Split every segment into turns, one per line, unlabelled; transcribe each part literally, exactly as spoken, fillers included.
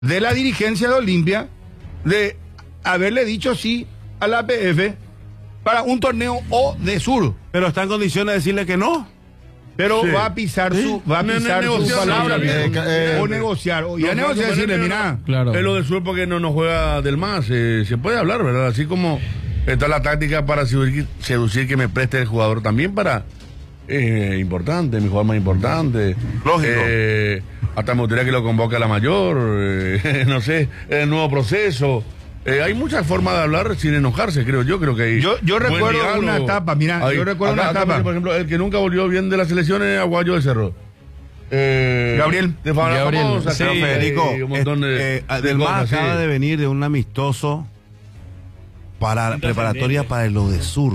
de la dirigencia de Olimpia de haberle dicho sí a la A P F para un torneo O de Sur.
Pero está en condiciones de decirle que no.
Pero
Sí.
va a pisar
Sí.
su, va a
No, no,
pisar su
negociar,
palabra,
sí,
eh,
eh,
o
eh,
negociar, o ya
No,
negociar,
no,
decirle,
no,
mira,
Claro.
Es lo del sur porque no nos juega del más. eh, se puede hablar, ¿verdad? Así como está la táctica para seducir, seducir que me preste el jugador también para. Eh, importante, mi jugador más importante.
Lógico.
Eh, hasta me gustaría que lo convoque a la mayor. eh, no sé, el nuevo proceso. Eh, hay muchas formas de hablar sin enojarse, creo yo. Creo que hay
Yo- yo
buen
recuerdo
diálogo.
una etapa, mira,
Hay-
yo recuerdo
acá-
una
acá,
etapa.
Por ejemplo, el que nunca volvió bien de la selección es Aguayo de Cerro. Eh,
Gabriel.
De Fabra
Gabriel,
Famosa,
sí,
acá,
Pero, Federico,
hay un montón de,
eh, eh,
de
del
cosas,
MAS acaba
sí.
de venir de un amistoso para preparatoria para el Odesur.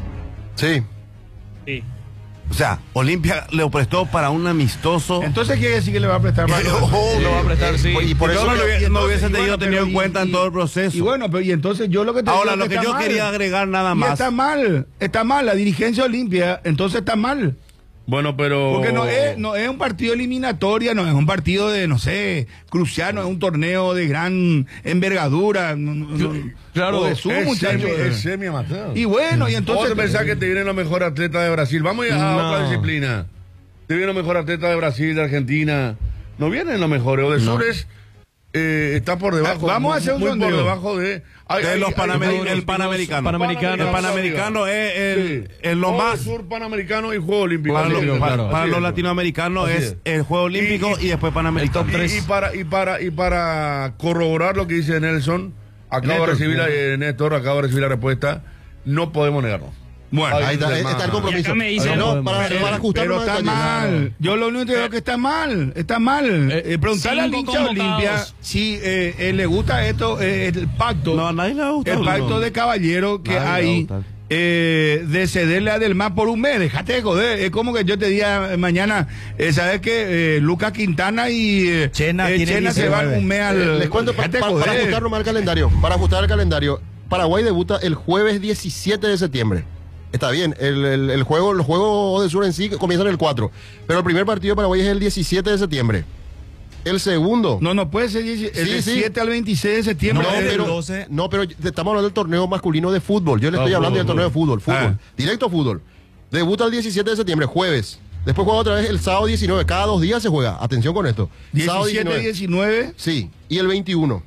Sí.
Sí.
O sea, Olimpia le prestó para un amistoso.
entonces quiere decir que le va a prestar para
Pero,
Lo va a prestar, sí.
Y por
Y
eso
todo
no,
lo- y
hubiese- no
entonces,
hubiese
y
tenido,
bueno,
tenido
pero
en
y-
cuenta en
y-
todo el proceso.
Y bueno, pero y entonces yo lo que te
Ahora,
digo
lo
que
que
está
yo
mal.
quería agregar nada
Y
más.
está mal, está mal, la dirigencia Olimpia, entonces está mal.
Bueno, pero.
Porque no es, no es un partido eliminatoria, no es un partido de, no sé, crucial, no es un torneo de gran envergadura. No, no, no.
Claro,
O de sur,
es
muchachos.
semi, es semi-amateur.
Y bueno, y entonces.
¿Vos te pensás que te vienen los mejores atletas de Brasil? Vamos a
No.
otra disciplina. Te vienen los mejores atletas de Brasil, de Argentina. No vienen los mejores. O de
No.
Sur es, eh, está por debajo.
Ah, vamos a
muy-
hacer un
muy por
sondeo.
debajo de. hay-
De
hay-
los
hay-
Panamer-
hay-
el Panamericano.
Panamericano.
El Panamericano es el,
Sí.
el lo
Juego
más.
Sur Panamericano y Juego Olímpico.
Para,
Así
los-
es,
para-
así
para
es.
los latinoamericanos
Así
es
es.
el Juego Olímpico y,
Y-
después Panamericano.
el top tres.
Y, y para, y, para, y para corroborar lo que dice Nelson, acabo
Néstor,
de recibir la,
sí.
eh, Néstor, acabo de recibir la respuesta. No podemos negarnos.
Bueno,
Hay
Ahí está,
del
está
más.
el compromiso.
Y acá me dicen-
no, para,
pero,
para ajustar
pero
los
está
detalles.
mal. Yo lo único que digo es que está mal. Está mal.
Eh,
Eh, preguntarle al
cinco
hincha
convocados.
Olimpia si eh, eh, le gusta esto, eh, el pacto.
No, a nadie le va a gustar.
El pacto
no.
de caballero que
Nadie le va a
hay
gustar.
eh, de cederle a Del Mar por un mes. Dejate de joder. Es como que yo te diga eh, mañana, eh, ¿sabes qué? Eh, Lucas Quintana y eh,
Chena
eh,
tiene
Chena se van
diecinueve.
un mes al.
Eh, les cuento pa-
Dejate de
pa- para
joder.
ajustar nomás el calendario. Para ajustar el calendario. Paraguay debuta el jueves diecisiete de septiembre. Está bien, el, el, el juego, los juegos de Sur en sí comienzan el cuatro. Pero el primer partido de Paraguay es el diecisiete de septiembre. El segundo.
No, no puede ser dieci- el
Sí,
de
sí.
siete al veintiséis de septiembre.
No,
No,
pero,
doce.
no, pero estamos hablando del torneo masculino de fútbol. Yo le estoy
Ah,
hablando del
fútbol,
torneo de fútbol. Fútbol.
Ah.
Directo fútbol. Debuta el diecisiete de septiembre, jueves. Después juega otra vez el sábado diecinueve. Cada dos días se juega. Atención con esto. Sábado
diecisiete, diecinueve.
Sí. Y el veintiuno.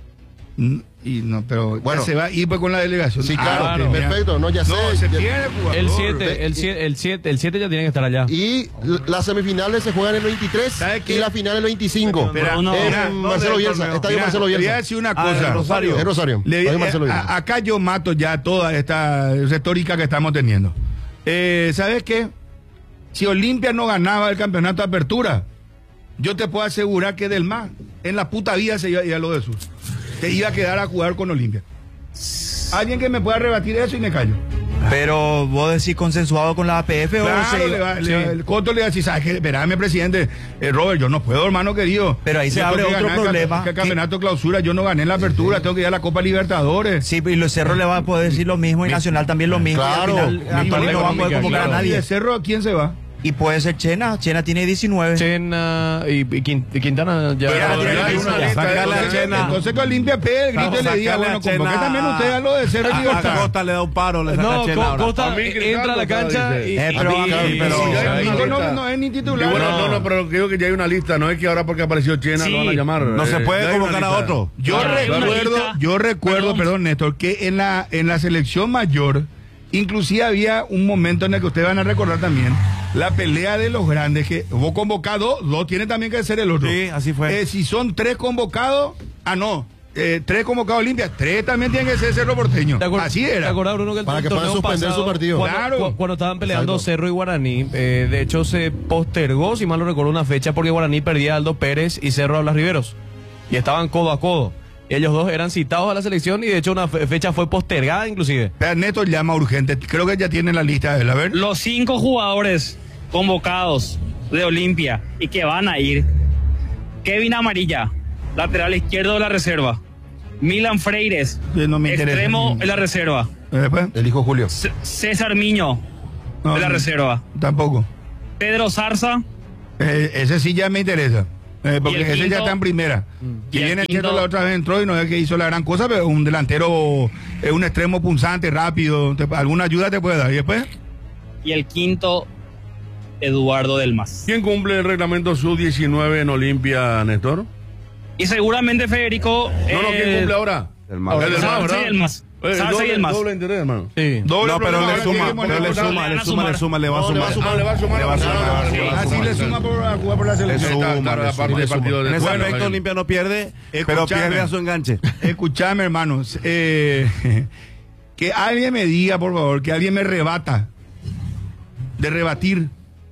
Mm, Y no, pero
Bueno.
ya se va a ir pues con la delegación.
Sí, claro.
Ah, ok, mira.
Perfecto. No, ya sé.
No, se
Ya-
pierde el jugador.
El siete, el siete, el siete, el siete ya tiene que estar allá.
Y l- las semifinales se juegan el veintitrés
¿Sabe qué?
y la final el veinticinco.
Espera,
no,
en
mira,
Marcelo
no,
Bielsa,
no,
estadio
mira,
Marcelo
Le voy a
Bielsa.
decir una
Ah,
cosa.
en Rosario.
Es Rosario.
Le-
Estadio
eh,
Marcelo
a-
Bielsa.
acá yo mato ya toda esta retórica que estamos teniendo. Eh, ¿Sabes qué? Si Olimpia no ganaba el campeonato de apertura, yo te puedo asegurar que Del Mar en la puta vida se iba a ir a lo de Sur. Te iba a quedar a jugar con Olimpia. Alguien que me pueda rebatir eso y me callo.
Pero vos decís consensuado con la A P F o
Claro,
se-
le va- le
sí.
va- el Coto le va a decir, ¿sabes qué? Espérame, presidente. Eh, Robert, yo no puedo, hermano querido.
Pero ahí se
Yo
abre
tengo que
otro
ganar el campe-
problema.
que el campeonato clausura, yo no gané en la apertura, tengo que ir a la Copa Libertadores.
Sí, y los Cerros le va a poder decir lo mismo y Nacional también lo mismo.
Claro.
Y al final,
Mi
Antonio no va a poder
económica,
convocar a
claro.
¿Y
nadie.
de Cerro a quién se va?
Y puede ser Chena. Chena tiene diecinueve.
Chena y, y Quin- y Quintana ya.
Pero
ya-
ya
ya-
hay
ya-
una
ya-
lista,
Sácale a
entonces-
Chena.
Entonces que Olimpia pegue el grito y le
Sácale
diga,
a
bueno,
Chena.
convoque también usted a lo de Cerro y
A
Libertad.
Costa le da un paro, le saca
No,
Chena
Co-
ahora.
Costa
A mí,
entra a la
Cristal,
cancha
dice.
y.
Eh, pero-
y-
pero-
y-
pero-
Sí, ya hay una
Nico no,
lista.
no es ni
Y
titular.
bueno, no,
No.
no, pero digo que ya hay una lista, no es que ahora porque apareció Chena
Sí.
lo van a llamar.
No
eh,
se puede
ya hay una
convocar a
lista.
otro.
Yo
Claro, hay una
recuerdo,
lista.
yo recuerdo,
Perdón.
perdón, Néstor, que en la, en la selección mayor, inclusive había un momento en el que ustedes van a recordar también, la pelea de los grandes, que vos convocado, dos tiene también que ser el otro.
Sí, así fue.
Eh, si son tres convocados, ah, no, eh, tres convocados limpias, tres también tienen que ser Cerro Porteño.
¿Te acuer-
Así
¿Te
era.
acordás, Bruno, que el
Para que
torneo
puedan suspender
pasado,
su partido.
Cuando,
Claro.
cu- cuando estaban peleando
Exacto.
Cerro y Guaraní, eh, de hecho se postergó, si mal no recuerdo, una fecha porque Guaraní perdía a Aldo Pérez y Cerro a Blas Riveros. Y estaban codo a codo. Ellos dos eran citados a la selección y de hecho una fe- fecha fue postergada inclusive.
Espera, Néstor llama urgente, creo que ya tiene la lista de él, a ver.
Los cinco jugadores convocados de Olimpia y que van a ir: Kevin Amarilla, lateral izquierdo de la reserva; Milan Freires,
Sí, no me interesa.
extremo de la reserva;
Eh, Después,
El hijo Julio.
C- César Miño,
no,
de la
no,
reserva;
Tampoco.
Pedro Zarza,
Eh, ese sí ya me interesa. Eh, porque
Y el
ese
quinto-
ya está en primera.
Y
Y
el
viene
quinto-
Cheto la otra vez entró y no es que hizo la gran cosa, pero un delantero, es un extremo punzante, rápido. te- alguna ayuda te puede dar. Y después,
Y el quinto, Eduardo Del Mas.
¿Quién cumple el reglamento sub diecinueve en Olimpia, Néstor?
Y seguramente Federico.
No, no, ¿quién
eh,
cumple ahora?
El más.
El del
Sánchez
más, ¿verdad?
y el más.
Eh,
Sánchez y
doble,
el más.
doble interés, hermano.
Sí.
doble
No, pero
problema,
le
ahora
suma,
queremos
pero le
negociar.
suma, le
van a
suma, le
sumar.
suma, le va a
No, le va a
sumar.
Ah, le va a sumar.
Le va a sumar, le va a sumar, le va a
Ah, sí,
sumar.
le suma por a jugar por la
Le
selección.
suma,
Está, claro,
le
aparte
suma,
del
le
partido
suma.
de-
En ese
Bueno,
aspecto
bien.
Olimpia no pierde, pero
Escuchame.
pierde a su enganche.
Escuchame, hermanos. eh, que alguien me diga, por favor, que alguien me rebata. De rebatir.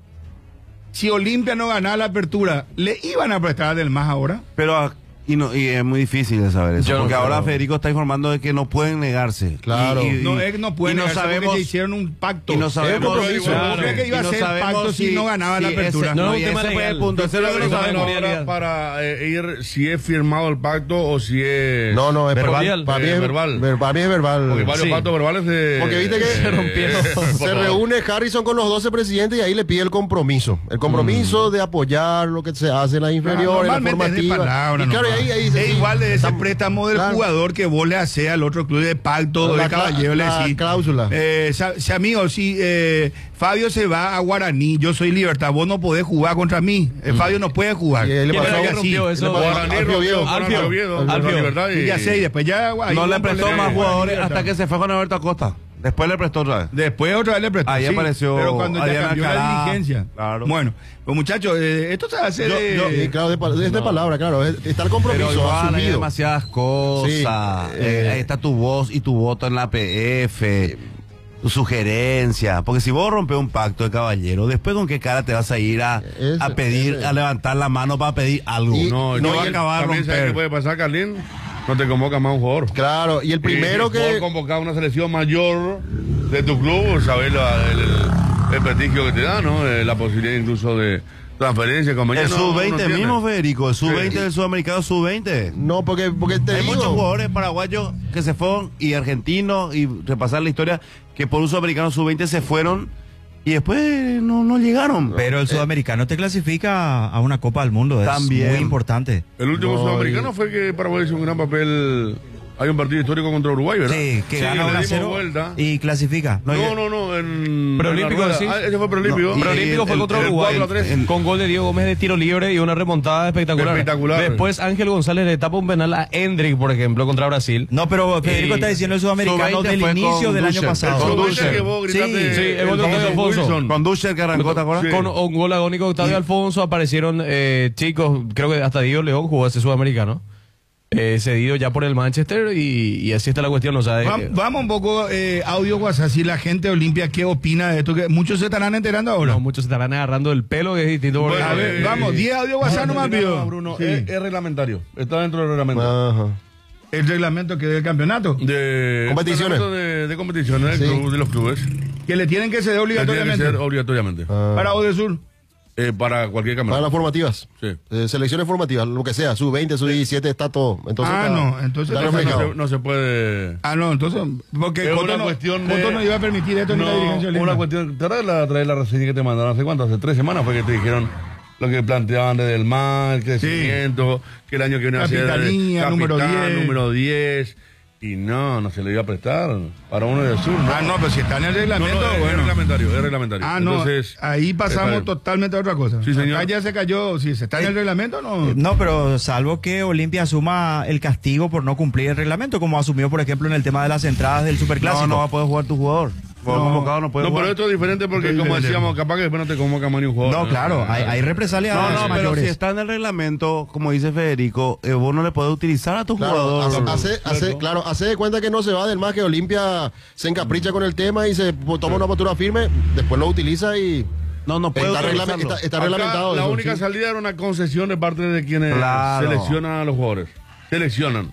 Si Olimpia no ganaba la apertura, ¿le iban a prestar a Del Mas ahora?
Pero ah, y, no, y es muy difícil de saber eso,
Yo no
porque ahora
creo.
Federico está informando de que no pueden negarse.
Claro.
Y, y-
No,
y-
es que no pueden
y no
negarse porque
sabemos
ya hicieron un pacto.
y no sabemos
compromiso.
Claro.
¿Cómo cree que iba
Y
a
no
ser
sabemos
pacto si, no ganaba la
si
apertura?
ese-
No,
no,
es
y
un tema
ese fue el
legal.
punto. Eso es lo que no
Pero
sabemos.
ahora para eh, ir si es firmado el pacto o si es
No, no, es
Verbal.
Para mí
Eh,
es
verbal.
ver- Para mí es verbal.
porque varios
Sí.
pactos verbales de
Porque viste que
Se rompieron.
Se reúne Harrison con los doce presidentes y ahí le pide el compromiso. El compromiso de apoyar lo que se hace en las inferiores, en la
Normalmente es de
formativa.
palabra,
Y claro, y
nomás.
ahí, ahí dice,
es
sí,
igual de ese
estamos-
préstamo del
claro.
jugador que vos le haces al otro club de pacto
La
de
cla-
caballero, le
la
decís.
cláusula.
Eh, sa- si, amigo, si eh, Fabio se va a Guaraní, yo soy Libertad, vos no podés jugar contra mí. Eh, Fabio no puede jugar.
Y ahí le
¿Quién
pasó-
era que
¿quién
rompió
le
eso?
pasó?
Guaraní
Alfio
rompió
Oviedo.
con
Alfio.
Alfio Oviedo, con
Alfio.
la Libertad y-
Y ya sé, y después ya. ahí
No
hubo
le
un
prestó
problema
más
con Guaraní
jugadores
Libertad.
hasta que se fue con Alberto Acosta. Después le prestó otra vez.
Después otra vez le prestó.
Ahí
sí,
apareció
Pero cuando ya
Adrián
cambió la
Alcalá.
dirigencia.
Claro.
Bueno, pues muchachos, eh, esto se hace
Yo-
de.
yo- y claro, de, pa- de- de palabra, claro. es- Está el compromiso
Pero igual hay
asumido.
demasiadas cosas.
Sí,
Eh,
eh,
ahí está tu voz y tu voto en la P F. Tu sugerencia. Porque si vos rompes un pacto de caballero, después con qué cara te vas a ir a,
Ese-
a pedir,
ese.
a levantar la mano para pedir algo.
Y-
No,
no
y
va a
el-
acabar
también ¿sabes
romper.
qué puede pasar, Carlín? No te convoca más un jugador.
Claro, y el primero
Y si el
que...
jugador convocar a una selección mayor de tu club, sabes la- el, el- el prestigio que te da, ¿no? Eh, la posibilidad incluso de transferencia, compañía.
El
no,
sub
no
veinte
tiene.
mismo, Federico. El sub veinte
Sí.
del sudamericano, sub veinte.
No, porque, porque te
Hay
digo...
muchos jugadores paraguayos que se fueron y argentinos y repasar la historia que por un sudamericano sub veinte se fueron y después no, no llegaron.
Pero el sudamericano te clasifica a una Copa del Mundo. Es
También.
muy importante.
El último
No,
sudamericano
y-
fue que Paraguay hizo un gran papel. Hay un partido histórico contra Uruguay, ¿verdad?
Sí, que gana
le
uno a
dimos
cero
vuelta.
y clasifica.
No, no, no, en.
Preolímpico,
en la rueda.
sí.
Ah, ese fue preolímpico.
No, y-
Preolímpico fue
el-
contra
el
Uruguay,
cuatro a tres.
con gol de Diego Gómez de tiro libre y una remontada espectacular.
Espectacular.
Después Ángel González le tapa un penal a Hendrik, por ejemplo, contra Brasil.
No, pero Federico
Y-
está diciendo el sudamericano
sub veinte
del
fue
inicio
con
del año
Duscher.
pasado.
Con
Con
Dulce
Dulce.
que vos gritaste.
Sí,
sí, el gol de Octavio Alfonso.
Wilson.
Con Duscher que arrancó, ¿te acuerdas?
Sí.
Con un gol agónico de Octavio Alfonso aparecieron eh, chicos, creo que hasta Diego León jugó ese sudamericano, eh, cedido ya por el Manchester y, y así está la cuestión. O sea, eh,
Va- Vamos un poco eh, audio WhatsApp, si la gente de Olimpia, ¿qué opina de esto? Que muchos se estarán enterando ahora.
no, muchos se estarán agarrando el pelo, que es distinto. porque-
a ver, vamos, diez audio WhatsApp nomás, pido.
Bruno,
Sí.
es, es reglamentario. Está dentro del reglamento.
Ajá.
El reglamento que del campeonato,
De
Competiciones.
reglamento De, de competiciones del
Sí.
club- de los clubes.
que le tienen que ceder
Que tiene que
obligatoriamente
ser obligatoriamente.
Ah.
para Odesur.
Eh, para cualquier
Para
campeonato.
las formativas.
Sí.
Eh, selecciones formativas, lo que sea, sub veinte, sub diecisiete, está todo. Entonces,
Ah,
está-
no, entonces
está
no se-
reflejado.
No se, no se puede.
Ah, no, entonces, porque
Es
Coto
una
no,
cuestión
Coto
de-
no iba a permitir esto ni la dirigencia
una
olímpica.
cuestión. ¿Te acuerdas la, traer la reseña que te mandaron hace cuánto? Hace tres semanas fue que te dijeron lo que planteaban desde el mal, crecimiento, que el año que viene a ser
Capitanía, número diez.
número diez. Y no, no se le iba a prestar para uno del sur. No.
Ah, no, pero si está en el
No,
reglamento,
no, es, es
bueno.
reglamentario, es reglamentario.
Ah, no,
Entonces,
ahí
está
pasamos
bien.
totalmente a otra cosa.
Sí, señor.
Acá ya se cayó, si se está en el reglamento, no.
No, pero salvo que Olimpia asuma el castigo por no cumplir el reglamento, como asumió, por ejemplo, en el tema de las entradas del Superclásico.
No, no va a poder jugar tu jugador. Por
No.
convocado no puede
No, pero
jugar.
esto es diferente porque,
Esto es
como
diferente.
decíamos, capaz que después no te convoca más ni un jugador.
No, claro, hay, hay represalias
No, no, pero
mayores.
si está en el reglamento, como dice Federico, eh, vos no le podés utilizar a tu
Claro,
jugador.
hace, hace- hace- claro, hace de cuenta que no se va del más que Olimpia se encapricha con el tema y se po- toma una postura firme, después lo utiliza y
No, no puede
está,
utilizarlo.
reglame- está- está
Acá
reglamentado.
la
eso,
única
sí.
salida era una concesión de parte de quienes
Claro.
seleccionan a los jugadores. Seleccionan.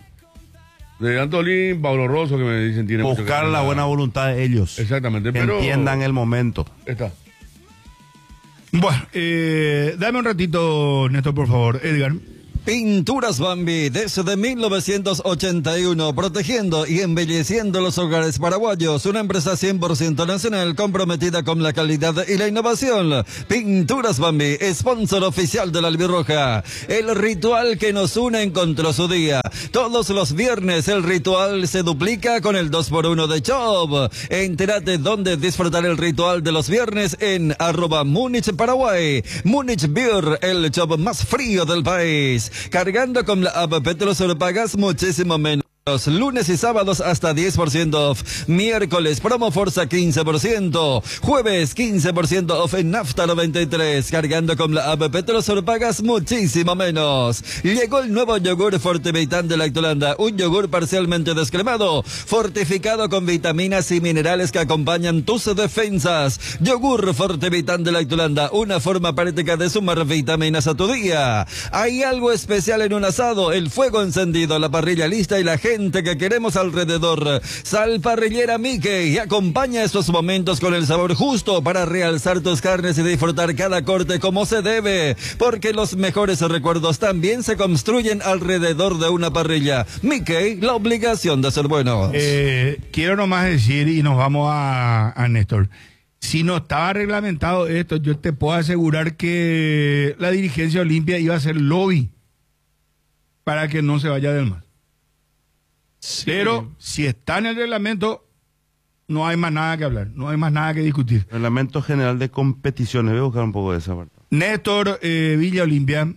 De Antolín, Pablo Rosso, que me dicen tiene mucho que
Buscar
ver.
la buena voluntad de ellos.
Exactamente,
Que
pero.
entiendan el momento.
Está.
Bueno, eh, dame un ratito, Néstor, por favor. Edgar.
Pinturas Bambi, desde mil novecientos ochenta y uno, protegiendo y embelleciendo los hogares paraguayos. Una empresa cien por ciento nacional comprometida con la calidad y la innovación. Pinturas Bambi, sponsor oficial de la Albirroja. El ritual que nos une encontró su día. Todos los viernes el ritual se duplica con el dos por uno de Chop. Entérate dónde disfrutar el ritual de los viernes en arroba Múnich Paraguay. Múnich Beer, el Chop más frío del país. Cargando con la app te los pagas muchísimo menos. Lunes y sábados hasta diez por ciento off. Miércoles promo Forza quince por ciento. Jueves quince por ciento off en Nafta noventa y tres. Cargando con la app te los pagas muchísimo menos. Llegó el nuevo yogur Fortivitán de Lactolanda. Un yogur parcialmente descremado, fortificado con vitaminas y minerales que acompañan tus defensas. Yogur Fortivitán de Lactolanda, una forma práctica de sumar vitaminas a tu día. Hay algo especial en un asado: el fuego encendido, la parrilla lista y la gente que queremos alrededor. Sal Parrillera Mickey, y acompaña estos momentos con el sabor justo para realzar tus carnes y disfrutar cada corte como se debe, porque los mejores recuerdos también se construyen alrededor de una parrilla. Mickey, la obligación de ser buenos.
Eh, quiero nomás decir, y nos vamos a, a Néstor, si no estaba reglamentado esto, yo te puedo asegurar que la dirigencia Olimpia iba a hacer lobby para que no se vaya del mar. Sí. Pero si está en el reglamento, no hay más nada que hablar, no hay más nada que discutir.
Reglamento General de Competiciones, voy a buscar un poco de esa parte.
Néstor, eh, Villa Olimpia.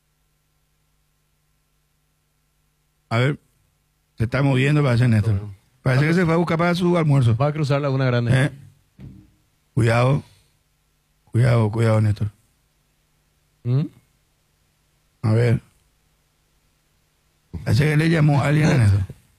A ver, se está moviendo, parece Néstor. Parece que se fue a buscar para su almuerzo.
Va a cruzar Laguna Grande.
Eh. Cuidado, cuidado, cuidado, Néstor.
¿Mm?
A ver. Parece que le llamó a alguien a Néstor.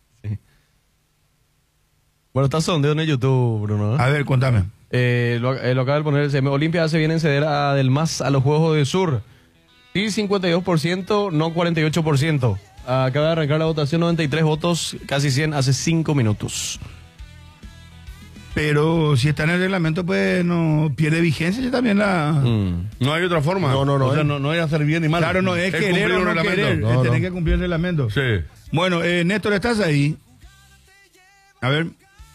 Bueno, está sondeo en el YouTube, Bruno, ¿no?
A ver, contame.
Eh, lo, eh, lo acaba de poner, se- Olimpia se viene a ceder a Del Mas a los Juegos del Sur. Sí, cincuenta y dos por ciento, no cuarenta y ocho por ciento. Acaba de arrancar la votación, noventa y tres votos, casi cien, hace cinco minutos.
Pero si está en el reglamento, pues no pierde vigencia ya también la...
Mm.
No hay otra forma.
No, no, no,
O sea,
eh.
no, no hay hacer bien ni mal.
Claro, no, es, querer
cumplir
o
un
no
reglamento.
querer,
No,
es
no.
tener que cumplir el reglamento.
Sí.
Bueno, eh, Néstor, ¿estás ahí? A ver.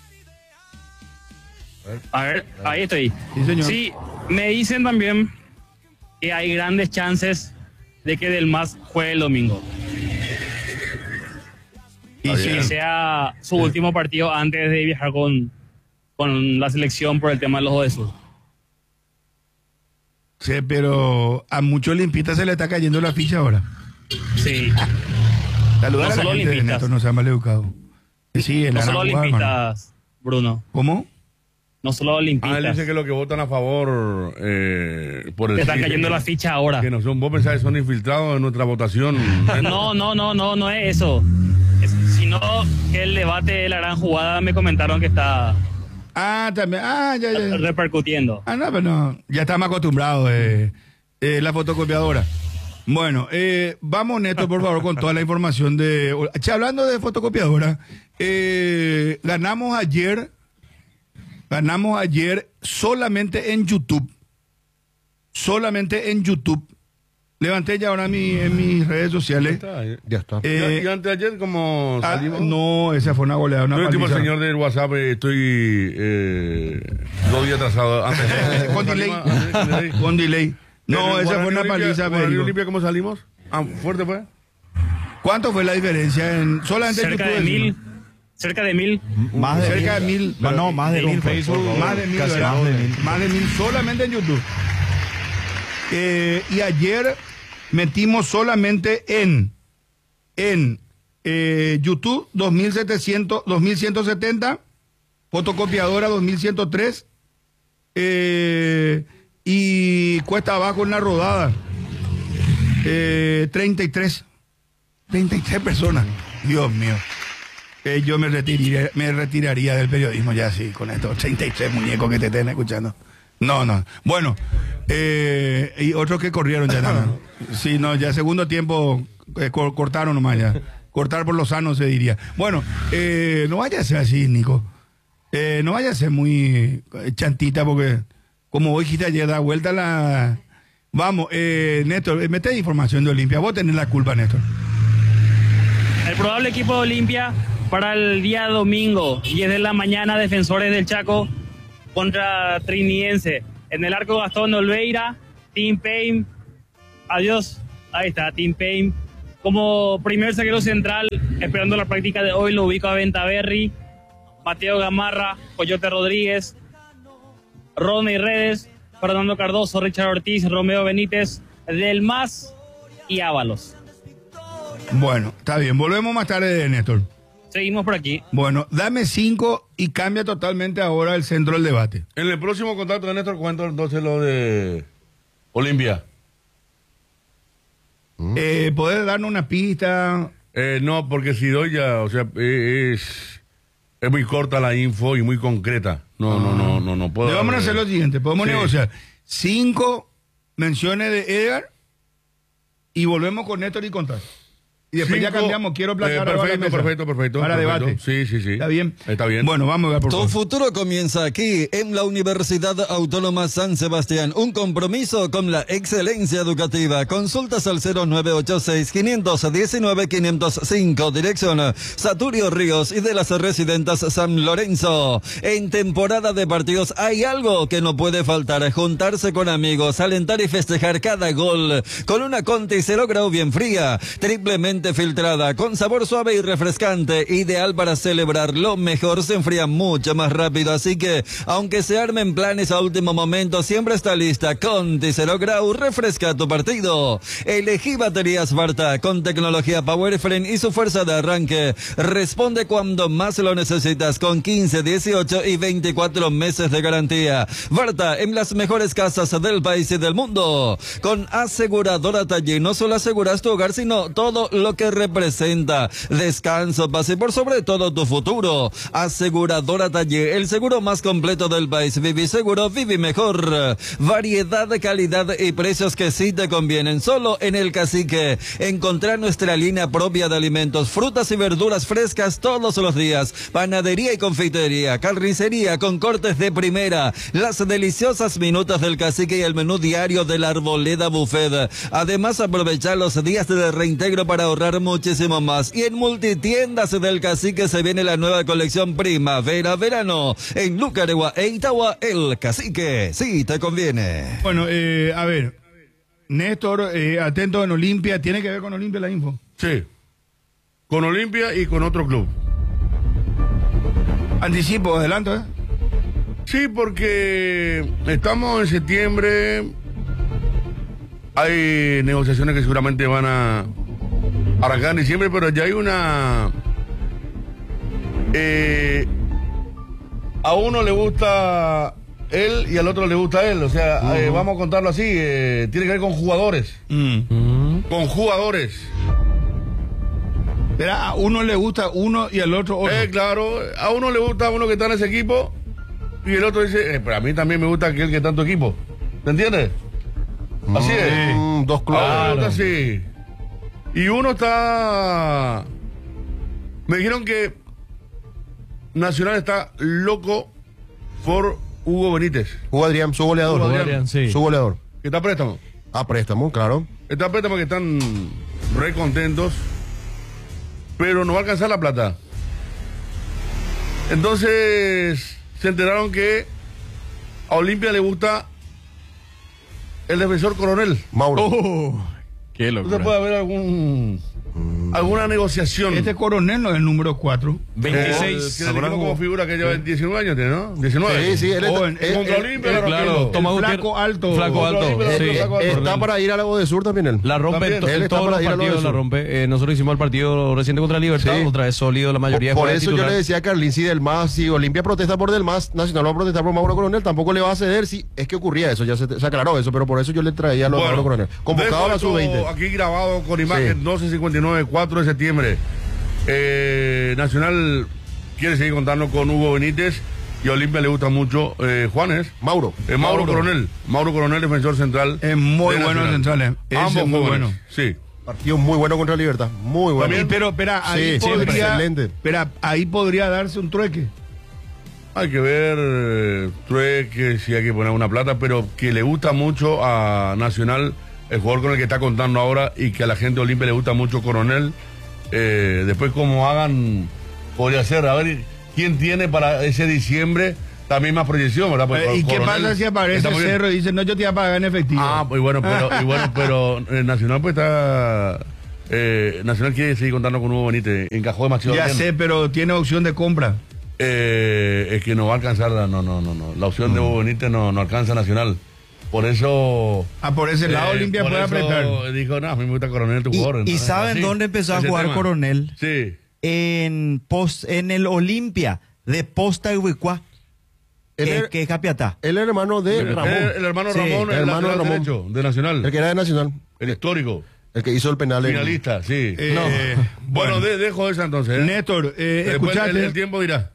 A ver, ahí estoy.
Sí, señor.
Sí, me dicen también que hay grandes chances de que Del Mas juegue el domingo.
Y
Está
sí,
Que sea su último partido antes de viajar con, con la selección por el tema de los Juegos del Sur.
sí, pero a muchos limpistas se le está cayendo la ficha ahora.
Sí,
Saludar
No
a la
solo
gente de
limpistas.
Néstor, no sea mal educado. Sí, el
no solo
Aragua, hermano.
olimpistas, Bruno.
¿Cómo?
No solo
Ah, él
olimpistas.
dice que los que votan a favor eh, por el
Te están
sí,
cayendo
que-
la ficha ahora.
Que no son, vos pensás que son infiltrados en nuestra votación.
No, no, no, no, no es eso. Es- sino que el debate de la gran jugada me comentaron que está
Ah, también. Ah, ya, ya.
repercutiendo.
Ah, no, pero no. Ya estamos acostumbrados. Eh, eh, la fotocopiadora. Bueno, eh, vamos, Néstor, por favor, con toda la información de... Che, hablando de fotocopiadora, eh, ganamos ayer, ganamos ayer solamente en YouTube. Solamente en YouTube. Levanté ya ahora mi, en mis redes sociales.
Está, eh.
Ya está.
Eh,
y, y antes de ayer, como
ah,
salimos.
no, esa fue una goleada, una
Yo, tipo el
paliza.
señor del WhatsApp, eh, estoy eh, dos días atrasado. Antes,
Con delay.
salimos, antes, con delay.
Con delay. No,
En el
esa fue
Guaraní
una
Olimpia-
paliza,
Guaraní
Federico.
Olimpia, ¿cómo salimos? Ah, fuerte fue.
¿Cuánto fue la diferencia en solamente en
Cerca de
YouTube?
mil. Cerca de mil.
Más de
Cerca de
mil.
mil.
Ma- No, más de
en
mil. por
Facebook,
favor.
Más de mil,
Casi
¿verdad?
más de mil.
Más de mil solamente en YouTube. Eh, y ayer metimos solamente en en eh, YouTube dos mil setecientos, dos mil ciento setenta, fotocopiadora dos mil ciento tres, eh, y cuesta abajo en la rodada eh, treinta y tres treinta y tres personas. Dios mío. Eh, yo me retiraría, me retiraría del periodismo ya así, con estos treinta y tres muñecos que te estén escuchando. No, no. Bueno, eh, y otros que corrieron ya también. Sí, no, ya segundo tiempo eh, cor- cortaron nomás ya. Cortar por lo sano se diría. Bueno, eh, no vaya a ser así, Nico. Eh, no vaya a ser muy eh, chantita porque, como vos dijiste ayer, da vuelta la, Vamos, eh, Néstor, eh, mete información de Olimpia. Vos tenés la culpa, Néstor.
El probable equipo de Olimpia para el día domingo, diez de la mañana, Defensores del Chaco contra Trinidense. En el arco Gastón Olveira, Tim Payne, adiós, ahí está, Tim Payne. Como primer zaguero central, esperando la práctica de hoy, lo ubico a Ventaverri, Mateo Gamarra, Coyote Rodríguez, Ronnie Redes, Fernando Cardoso, Richard Ortiz, Romeo Benítez, Del Mas y Ábalos.
Bueno, está bien. Volvemos más tarde, Néstor.
Seguimos por aquí.
Bueno, dame cinco y cambia totalmente ahora el centro del debate.
En el próximo contacto de Néstor cuento entonces lo de Olimpia.
¿Mm? Eh, ¿Poder darnos una pista?
Eh, no, porque si doy ya, o sea, eh, es, es muy corta la info y muy concreta. No, ah. no, no, no, no puedo.
Le vamos a hacer lo siguiente, podemos
sí.
negociar cinco menciones de Edgar y volvemos con Néstor y contar. Y después
Cinco,
ya cambiamos, quiero plantear
eh, perfecto,
la mesa
perfecto, perfecto.
para
perfecto.
debate.
Sí, sí, sí.
¿Está bien?
Está bien.
Bueno, vamos a ver por
Tu
favor.
futuro comienza aquí, en la Universidad Autónoma San Sebastián. Un compromiso con la excelencia educativa. Consultas al cero nueve ocho seis, cinco uno nueve, cinco cero cinco. Dirección Saturio Ríos y de las Residentas San Lorenzo. En temporada de partidos hay algo que no puede faltar. Juntarse con amigos, alentar y festejar cada gol. Con una Conti cero grado bien fría, triplemente filtrada, con sabor suave y refrescante, ideal para celebrar. Lo mejor se enfría mucho más rápido, así que aunque se armen planes a último momento, siempre está lista. Conti Cero Grau refresca tu partido. Elegí baterías Varta con tecnología Powerframe y su fuerza de arranque. Responde cuando más lo necesitas, con quince, dieciocho y veinticuatro meses de garantía. Varta en las mejores casas del país y del mundo. Con aseguradora Taller no solo aseguras tu hogar, sino todo lo que representa descanso, paz y por sobre todo tu futuro. Aseguradora Taller, el seguro más completo del país. Viví seguro, viví mejor. Variedad de calidad y precios que sí te convienen. Solo en El Cacique. Encontrar nuestra línea propia de alimentos, frutas y verduras frescas todos los días. Panadería y confitería, carnicería con cortes de primera. Las deliciosas minutas del Cacique y el menú diario de la Arboleda Buffet. Además, aprovechar los días de reintegro para ahorrar muchísimo más. Y en Multitiendas del Cacique se viene la nueva colección Primavera-Verano. En Lucaregua e Itagua, El Cacique. Sí, te conviene.
Bueno, eh, a ver, Néstor, eh, atento en Olimpia. ¿Tiene que ver con Olimpia la info?
Sí. Con Olimpia y con otro club.
Anticipo, adelanto, ¿eh?
Sí, porque estamos en septiembre. Hay negociaciones que seguramente van a arrancar en diciembre, pero ya hay una... Eh, a uno le gusta él y al otro le gusta él. O sea, uh-huh. eh, vamos a contarlo así. Eh, tiene que ver con jugadores.
Uh-huh.
Con jugadores.
Pero a uno le gusta uno y al otro otro.
Eh, claro, a uno le gusta uno que está en ese equipo y el otro dice, eh, pero a mí también me gusta aquel que está en tu equipo. ¿Te entiendes? Así es.
Mm, dos clubes.
Ah, claro. Así. Y uno está... Me dijeron que Nacional está loco por Hugo Benítez.
Hugo Adrián, su goleador.
Hugo
Adrián, sí.
Su goleador.
Que está a préstamo.
A préstamo, claro.
Está a préstamo que están re contentos, pero no va a alcanzar la plata. Entonces se enteraron que a Olimpia le gusta el defensor Coronel.
Mauro.
Oh,
qué locura.
Entonces puede haber algún alguna negociación.
Este Coronel no es el número cuatro.
veintiséis.
Eh, que le dijimos como figura que lleva diecinueve años, ¿no? diecinueve.
Sí, sí, él
Oh,
está,
en-
él-
Contra
él-
Olimpia,
él-
la
Claro,
rompiendo.
Tomás
El
Gutiérrez-
flaco alto.
Flaco alto.
Olimpia,
Sí.
flaco alto.
está para ir a Lago de Sur también él.
La rompe en,
También.
to-
Él
en
está
todos
para
los
ir a lo
partidos,
de
la
sur.
rompe. Eh, nosotros hicimos el partido reciente contra Libertad,
Sí.
otra vez sólido, la mayoría
Por
fue
eso yo
titular.
le decía a Carlín, si Del Mas, si Olimpia protesta por Del Mas, Nacional va a protestar por Mauro Coronel, tampoco le va a ceder. Si es que ocurría eso, ya se, se aclaró eso, pero por eso yo le traía a los
Bueno,
Mauro Coronel. Convocado a la
dejo
sub
esto
veinte.
aquí grabado con imagen
Sí.
doce cincuenta y nueve, cuatro de septiembre. Eh, Nacional quiere seguir contando con Hugo Benítez y a Olimpia le gusta mucho eh, Juanes.
Mauro.
Eh, Mauro, Coronel. Mauro Coronel, defensor central.
Es muy
de
bueno
Nacional.
central. Ese
Ambos
es muy
jóvenes,
bueno.
Sí.
Partido muy bueno contra Libertad. Muy bueno.
También,
Pero, espera, ahí
Sí, siempre
podría,
excelente.
espera, ahí podría darse un trueque.
Hay que ver, eh, trueque, si hay que poner una plata, pero que le gusta mucho a Nacional, el jugador con el que está contando ahora, y que a la gente de Olimpia le gusta mucho Coronel. Eh, después, como hagan, podría ser, a ver, ¿quién tiene para ese diciembre también más proyección, verdad? Porque
Eh, ¿Y qué
Coronel
pasa si aparece
está muy bien.
Cerro y dice, no, yo te voy a pagar en efectivo?
Ah, pues bueno, pero, y bueno, pero eh, Nacional pues está... Eh, Nacional quiere seguir contando con Hugo Benítez, encajó demasiado
ya
bien.
sé, pero tiene opción de compra.
Eh, es que no va a alcanzar, la- no, no, no, no. La opción de Hugo Benítez no, no alcanza Nacional. Por eso...
Ah, por ese lado
eh,
Olimpia
por
puede
eso
apretar.
Dijo, no, a mí me gusta Coronel, tu
Y,
jugador.
y
¿no?
¿saben
Así,
dónde empezó a
ese
jugar
tema.
Coronel?
Sí.
En post, en el Olimpia de Posta Huicuá,
Él
que,
era-
que es Capiatá.
El hermano de
El,
Ramón.
el hermano
Sí,
Ramón,
el
el
hermano
lateral
Ramón.
derecho de Nacional.
El que era de Nacional.
El histórico.
El que hizo el penal. en-
Finalista, sí.
Eh,
No. Bueno,
bueno.
de- dejo esa entonces. ¿eh?
Néstor, eh,
Después
escuchate.
el, el tiempo dirá.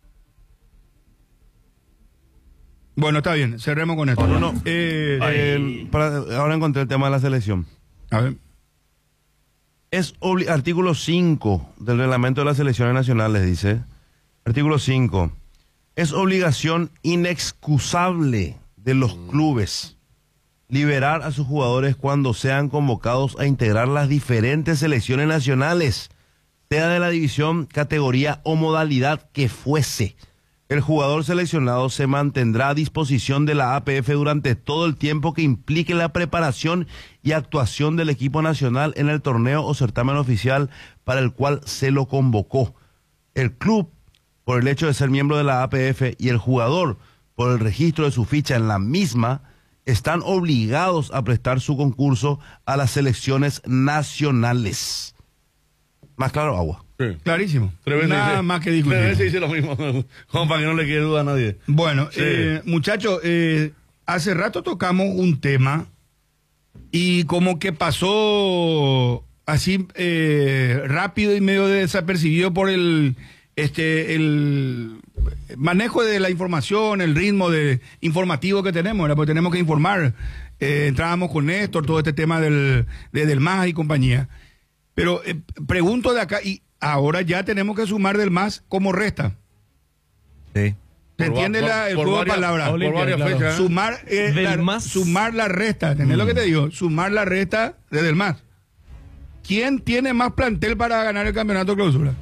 Bueno, está bien, cerremos con esto.
No, no, no.
Eh,
Eh, para- ahora encontré el tema de la selección.
a ver.
Es obli- artículo cinco del reglamento de las selecciones nacionales, dice. Artículo cinco. Es obligación inexcusable de los clubes liberar a sus jugadores cuando sean convocados a integrar las diferentes selecciones nacionales, sea de la división, categoría o modalidad que fuese. El jugador seleccionado se mantendrá a disposición de la A P F durante todo el tiempo que implique la preparación y actuación del equipo nacional en el torneo o certamen oficial para el cual se lo convocó. El club, por el hecho de ser miembro de la A P F, y el jugador, por el registro de su ficha en la misma, están obligados a prestar su concurso a las selecciones nacionales. Más claro, agua.
Sí.
Clarísimo.
Tres veces
Nada
dice-
más que
Tres
discutir.
veces dice lo mismo. Como para que no le quede duda a nadie.
Bueno,
Sí.
eh, muchachos, eh, hace rato tocamos un tema y como que pasó así eh, rápido y medio desapercibido por el este el manejo de la información, el ritmo de informativo que tenemos, ¿verdad? Porque tenemos que informar. Eh, entrábamos con Néstor, todo este tema del, de, del M A S y compañía. Pero eh, pregunto de acá, y ahora ya tenemos que sumar del M A S como resta.
Sí.
¿Se
Por
entiende
va-
la-
por-
el
por
juego de
varias-
palabras?
por
Olimpia,
varias
claro.
fechas. ¿eh?
Sumar, eh,
Del
la,
más.
sumar la resta, ¿entendés lo que te digo? Sumar la resta desde el más. ¿Quién tiene más plantel para ganar el campeonato clausura?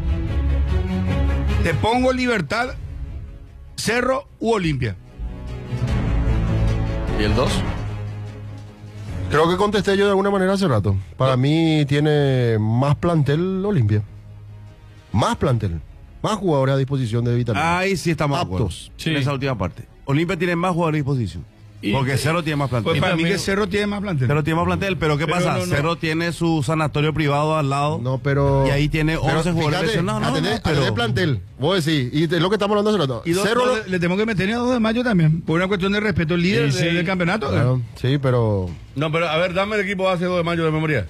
Te pongo Libertad, Cerro u Olimpia.
¿Y el dos?
Creo que contesté yo de alguna manera hace rato. Para mí tiene más plantel Olimpia. Más plantel. Más jugadores a disposición de vitamina.
Ahí sí estamos de acuerdo.
Aptos.
En esa última parte. Olimpia tiene más jugadores a disposición. Porque Cerro tiene más plantel.
Pues para mí
también-
que Cerro tiene más plantel.
Cerro tiene más plantel, pero ¿qué
Pero
pasa?
no, no.
Cerro tiene su sanatorio privado al lado.
No, pero.
Y ahí tiene
pero
once jugadores
fíjate,
lesionados. No, no,
atendé-
no, pero-
atendé plantel. Vos decís. Y de lo que estamos hablando hace rato.
Y dos-
Cerro.
dos- le tenemos que meter a dos de mayo también, por una cuestión de respeto al líder
Sí,
de-
sí.
del campeonato.
Claro, sí, pero.
No, pero a ver, dame el equipo hace dos de mayo de memoria.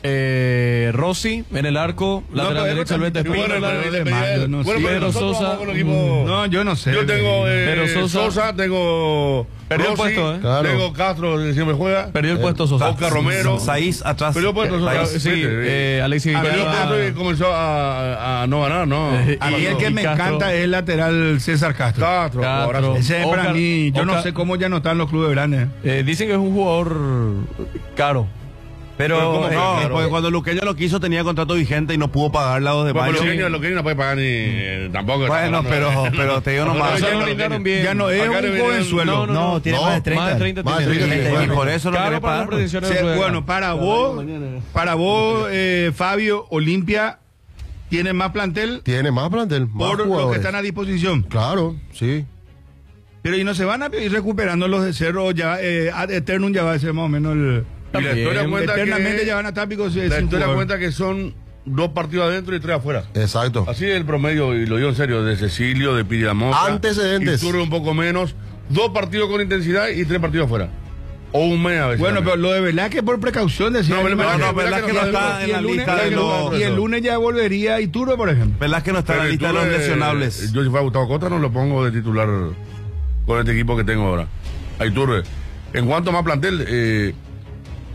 Eh, Rossi en el arco, lateral
pero
derecho,
eso
Alberto
también-
Espínola.
bueno,
pero-
de
pero-
mayo, no
bueno,
sé.
pero
Pedro
nosotros
Sosa.
vamos con el equipo-
No, yo no sé.
Yo tengo eh,
Pedro Sosa.
Sosa, tengo
Perdió el
Rossi,
puesto, ¿eh?
Claro.
tengo Castro, que siempre juega.
Perdió el puesto Sosa.
Oscar Romero.
Saiz atrás.
Perdió el puesto Sosa.
Sí,
Vete,
eh, Alexis
A ver,
Perdió el
Vizcarra.
puesto y comenzó a, a no ganar, ¿no?
Eh,
A mí
Y-
el que
y
me
Castro.
encanta es el lateral César Castro.
Castro,
Castro.
abrazo.
Ese es para
Oscar-
mí, yo no
Oscar-
sé cómo ya no están los clubes grandes.
Eh, dicen que es un jugador caro.
Pero,
Pero ¿cómo que
no,
claro?
porque cuando Luqueño lo quiso tenía contrato vigente y no pudo pagar la dos de
Bueno,
mayo.
pero lo que no puede pagar ni eh, tampoco.
Bueno, pero, pero te digo nomás.
Pero ya
no,
lo
no,
brindaron
no,
bien.
Ya no es
Acá le
un
vienen-
joven suelo.
No,
No, tiene
no,
más de treinta.
Más de treinta
Más de
tiene.
treinta tiene.
Y por eso no
Caro
quiere
para las
pagar.
pretensiones
Sí,
del juego.
bueno, para vos, para vos, eh, Fabio, Olimpia tiene más plantel
Tiene más plantel. Más
por lo que
jugadores.
están a disposición.
Claro, sí.
Pero y no se van a ir recuperando los de Cerro, ya, eh, ad eternum ya va a ser más o menos el...
Y la historia
También,
cuenta
Eternamente
que,
ya van a estar picos.
la historia cuenta que son dos partidos adentro y tres afuera.
Exacto.
Así es el promedio, y lo digo en serio, de Cecilio, de Pidiamosa.
Antecedentes.
Y Turre un poco menos. Dos partidos con intensidad y tres partidos afuera. O un mes a veces.
Bueno, pero
también.
lo de Velázquez por precaución decía.
No, pero
Velázquez-
no, no,
Velázquez no está
y
en
el
la
lunes-
lista de
y el-
los-
Y el lunes ya volvería Iturbe, por ejemplo.
¿Verdad que no está en
Pero
la lista de los
Iturbe,
lesionables?
Yo si fuera Gustavo Costa no lo pongo de titular con este equipo que tengo ahora. A Iturbe. En cuanto a más plantel, eh,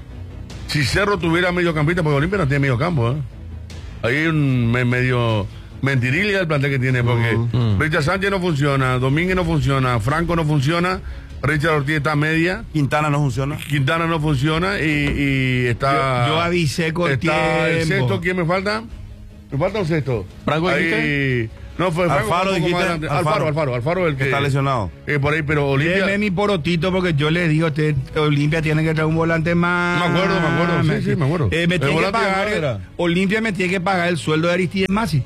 si Cerro tuviera mediocampista, porque Olimpia no tiene mediocampo, ¿eh? Ahí hay un me- medio Mentirilia el plantel que tiene, porque
Mm.
Richard Sánchez no funciona, Domínguez no funciona, Franco no funciona, Richard Ortiz está a media,
Quintana no funciona.
Quintana no funciona y, y está...
Yo- yo avisé con
está el
tiempo.
sexto, ¿quién me falta? Me falta un sexto.
¿Franco
Ahí-
dijiste?
No, fue Franco,
Alfaro,
fue un poco más
dijiste.
adelante.
Alfaro.
Alfaro, Alfaro, Alfaro el que...
Está lesionado.
Eh, por ahí, pero Olimpia...
Deme mi porotito porque yo le digo a usted, Olimpia tiene que traer un volante más.
Me acuerdo, me acuerdo, sí, sí, me acuerdo.
Eh, me
El
tiene que
volante
pagar,
de Madera.
Olimpia me tiene que pagar el sueldo de Aristides Masi.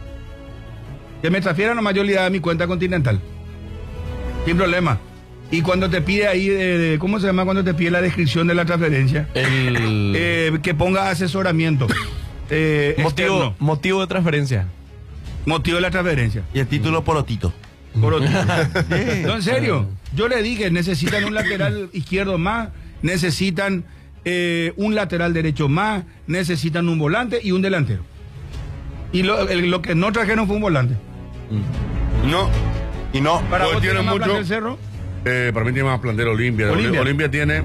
Que me transfiera nomás yo le da mi cuenta continental. Sin problema. Y cuando te pide ahí, de, de- ¿cómo se llama? Cuando te pide la descripción de la transferencia.
El
Eh, que ponga asesoramiento. Eh,
motivo,
externo.
motivo de transferencia.
Motivo de la transferencia.
Y el título porotito.
Por otro. No, en serio. Yo le dije, necesitan un lateral izquierdo más, necesitan eh, un lateral derecho más, necesitan un volante y un delantero. Y lo, el- lo que no trajeron fue un volante.
No,
Y no.
Para
Pues
vos
tiene
tiene más
mucho-
plantel Cerro.
eh, para mí tiene más plantel Olimpia.
Olimpia.
Olimpia, tiene...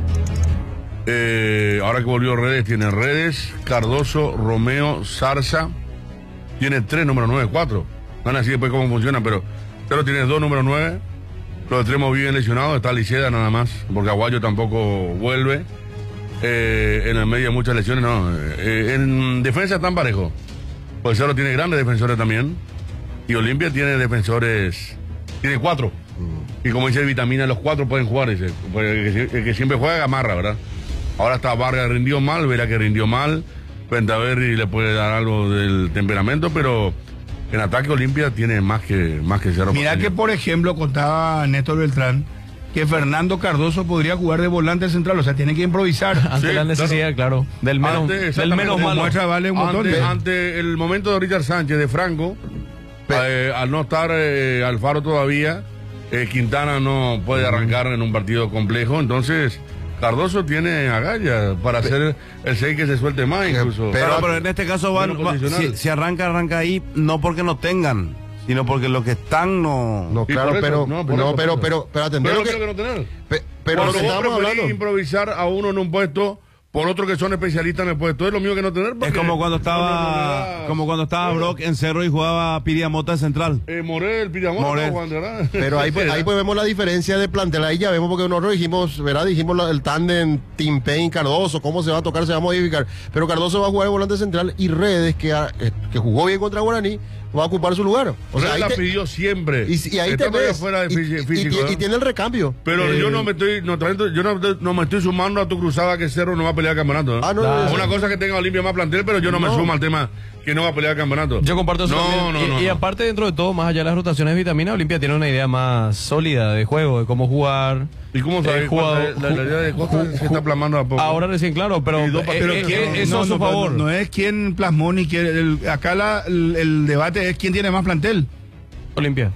eh, ahora que volvió Redes, tiene Redes, Cardoso, Romeo, Zarza. Tiene tres número nueve, cuatro. Van a decir después cómo funciona, pero... Pero tiene dos número nueve. Los extremos viven lesionados. Está Liceda nada más, porque Aguayo tampoco vuelve. Eh, en el medio hay muchas lesiones, no. Eh, en defensa están parejos. Pues Cerro tiene grandes defensores también. Y Olimpia tiene defensores... Tiene cuatro. Y como dice Vitamina, los cuatro pueden jugar. Dice. Pues el, que, el que siempre juega Gamarra, ¿verdad? Ahora está Vargas, rindió mal, verá que rindió mal. Pentaverri le puede dar algo del temperamento, pero en ataque Olimpia tiene más que, más que Cerro
Mira
Porteño.
que, por ejemplo, contaba Néstor Beltrán que Fernando Cardoso podría jugar de volante central, o sea, tiene que improvisar.
Ante
Sí,
la necesidad, claro. Del menos,
Antes,
del
exactamente,
menos
como
malo.
muestra vale un montón.
Ante,
de-
ante el momento de Richard Sánchez, de Franco, eh, al no estar eh, Alfaro todavía, eh, Quintana no puede arrancar en un partido complejo, entonces Cardoso tiene agallas para hacer el seis que se suelte más incluso.
Pero,
Claro,
pero en este caso van,
menos
va-
posicional.
si, si arranca, arranca ahí, no porque no tengan, sino porque los que están no.
No,
Y
claro,
por eso,
pero,
no,
no,
por eso,
pero,
por
pero,
eso.
pero, atender
Pero
lo
no
que,
quiero que no tener.
pe- pero
Cuando
lo que
vos
estamos
preferís
hablando.
improvisar a uno en un puesto por otro que son especialistas en el puesto, es lo mío que no tener.
Es
porque
como cuando
no, no, no,
estaba,
no,
como cuando estaba
no,
Brock en Cerro y jugaba Piriamota de central.
Eh, Morel, Piramón,
Morel.
Juan, ¿verdad?
Pero ahí, pues, ahí pues vemos la diferencia de plantel. Ahí ya vemos porque nosotros dijimos, ¿verdad? Dijimos la- el tándem Tim Payne, Cardoso, cómo se va a tocar, se va a modificar. Pero Cardoso va a jugar de volante central y Redes, que, ha- eh, que jugó bien contra Guaraní, va a ocupar su lugar. O sea,
Morel
ahí
la
te-
pidió siempre.
y, y ahí
Está
te
todavía
ves.
fuera de
y,
fí-
y-
físico,
y-
¿eh?
y tiene el recambio.
Pero
Eh,
yo no me estoy, no, tanto- yo no, no me estoy sumando a tu cruzada que Cerro no va a pelear el campeonato. ¿eh?
Ah, no, no, no,
Una
no.
cosa que tenga Olimpia más plantel, pero yo no, me
No.
sumo al tema que no va a pelear el campeonato.
Yo comparto eso
no,
también.
No,
y,
no,
y
no.
aparte, dentro de todo, más allá de las rotaciones de vitamina, Olimpia tiene una idea más sólida de juego, de cómo jugar.
¿Y cómo sabes
Eh, jugador-
la, la, la idea de Costa se está plasmando a poco?
Ahora recién, claro, pero,
Y dos
eh,
partidos
eh,
que
eh,
no-
eso
no,
a su
no,
favor.
No, no es quién plasmó ni quién. el- acá la- el, el debate es quién tiene más plantel.
Olimpia.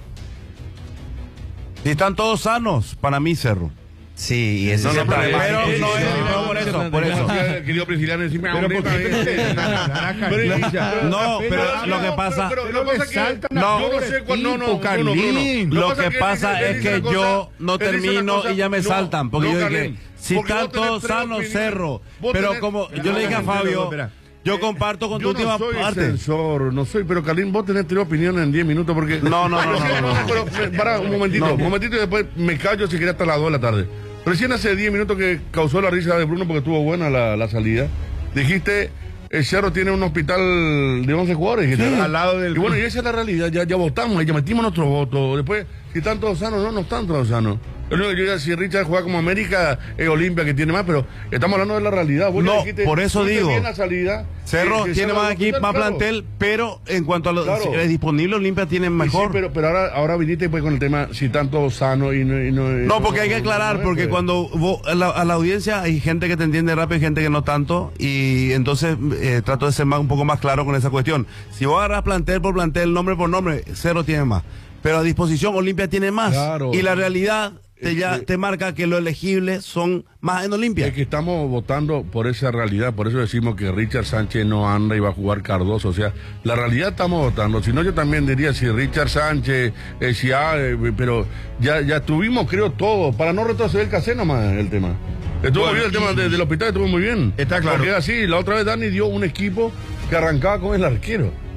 Si están todos sanos, para mí Cerro.
Sí, y ese
No,
es
no,
el
pero-
problema.
pero-
no,
sí,
no,
sí,
no, por eso, por eso.
Querido Prisciliano, decime
Pero
ahorita,
¿por qué
¿viste?
te- la carilla?
No, pero lo que
no,
pasa-
pero,
Pero
lo que
le
pasa es que
saltan
a
yo no
pobre
sé cuál, no, no,
tipo,
Bruno, Bruno.
Carlín.
Lo
pasa
que
él
pasa
dice- él
es
dice
que
una cosa-
yo no
él dice una
termino
cosa-
y ya me
no,
saltan, porque
no,
yo
Carlín,
dije, si
porque vos
están
tenés
todos
tres
sanos,
opiniones.
Cerro.
Vos
Pero
tenés-
como
No,
yo le dije a
no,
Fabio,
espera.
yo comparto con tu
Yo
última
no soy
parte.
censor, no soy, pero Carlín, vos tenés tres opiniones en diez minutos porque...
No, no, no,
Sí,
no, no, no.
pero, me- para, un momentito, un momentito y después me callo si quería hasta las dos de la tarde. Recién hace diez minutos que causó la risa de Bruno porque estuvo buena la, la salida. Dijiste, el Cerro tiene un hospital de once jugadores. Dijiste, ¿verdad?
al lado del-
Y bueno, y esa es la realidad, ya, ya votamos, ya metimos nuestro voto. Después, si están todos sanos, no, no están todos sanos. Lo único que yo diría, si Richard juega como América, es Olimpia que tiene más, pero estamos hablando de la realidad. Vos ya
No,
dijiste,
por eso
fuiste
digo.
bien la salida,
Cerro
que- que
tiene
Cerro
más
al
aquí,
hospital,
más
claro.
plantel, pero en cuanto a lo
Claro.
si es disponible, Olimpia tiene
Y sí,
mejor.
pero, pero ahora, ahora viniste pues con el tema si están todos sanos y no... y no, y
No, porque hay que aclarar,
no,
porque
pues.
cuando vos- a la, a la audiencia hay gente que te entiende rápido y gente que no tanto, y entonces eh, trato de ser más, un poco más claro con esa cuestión. Si vos agarras plantel por plantel, nombre por nombre, Cerro tiene más. Pero a disposición, Olimpia tiene más.
Claro.
Y la realidad te,
Es
ya,
que-
te marca que lo elegible son más en Olimpia.
Es que estamos votando por esa realidad, por eso decimos que Richard Sánchez no anda y va a jugar Cardoso. O sea, la realidad estamos votando. Si no, yo también diría si Richard Sánchez, eh, si ah, eh, pero ya, ya tuvimos, creo, todo, para no retroceder casi nomás el tema. Estuvo
Bueno,
bien el tema
y-
de- del hospital, estuvo muy bien.
Está claro.
Porque así, la otra vez Dani dio un equipo que arrancaba con el arquero.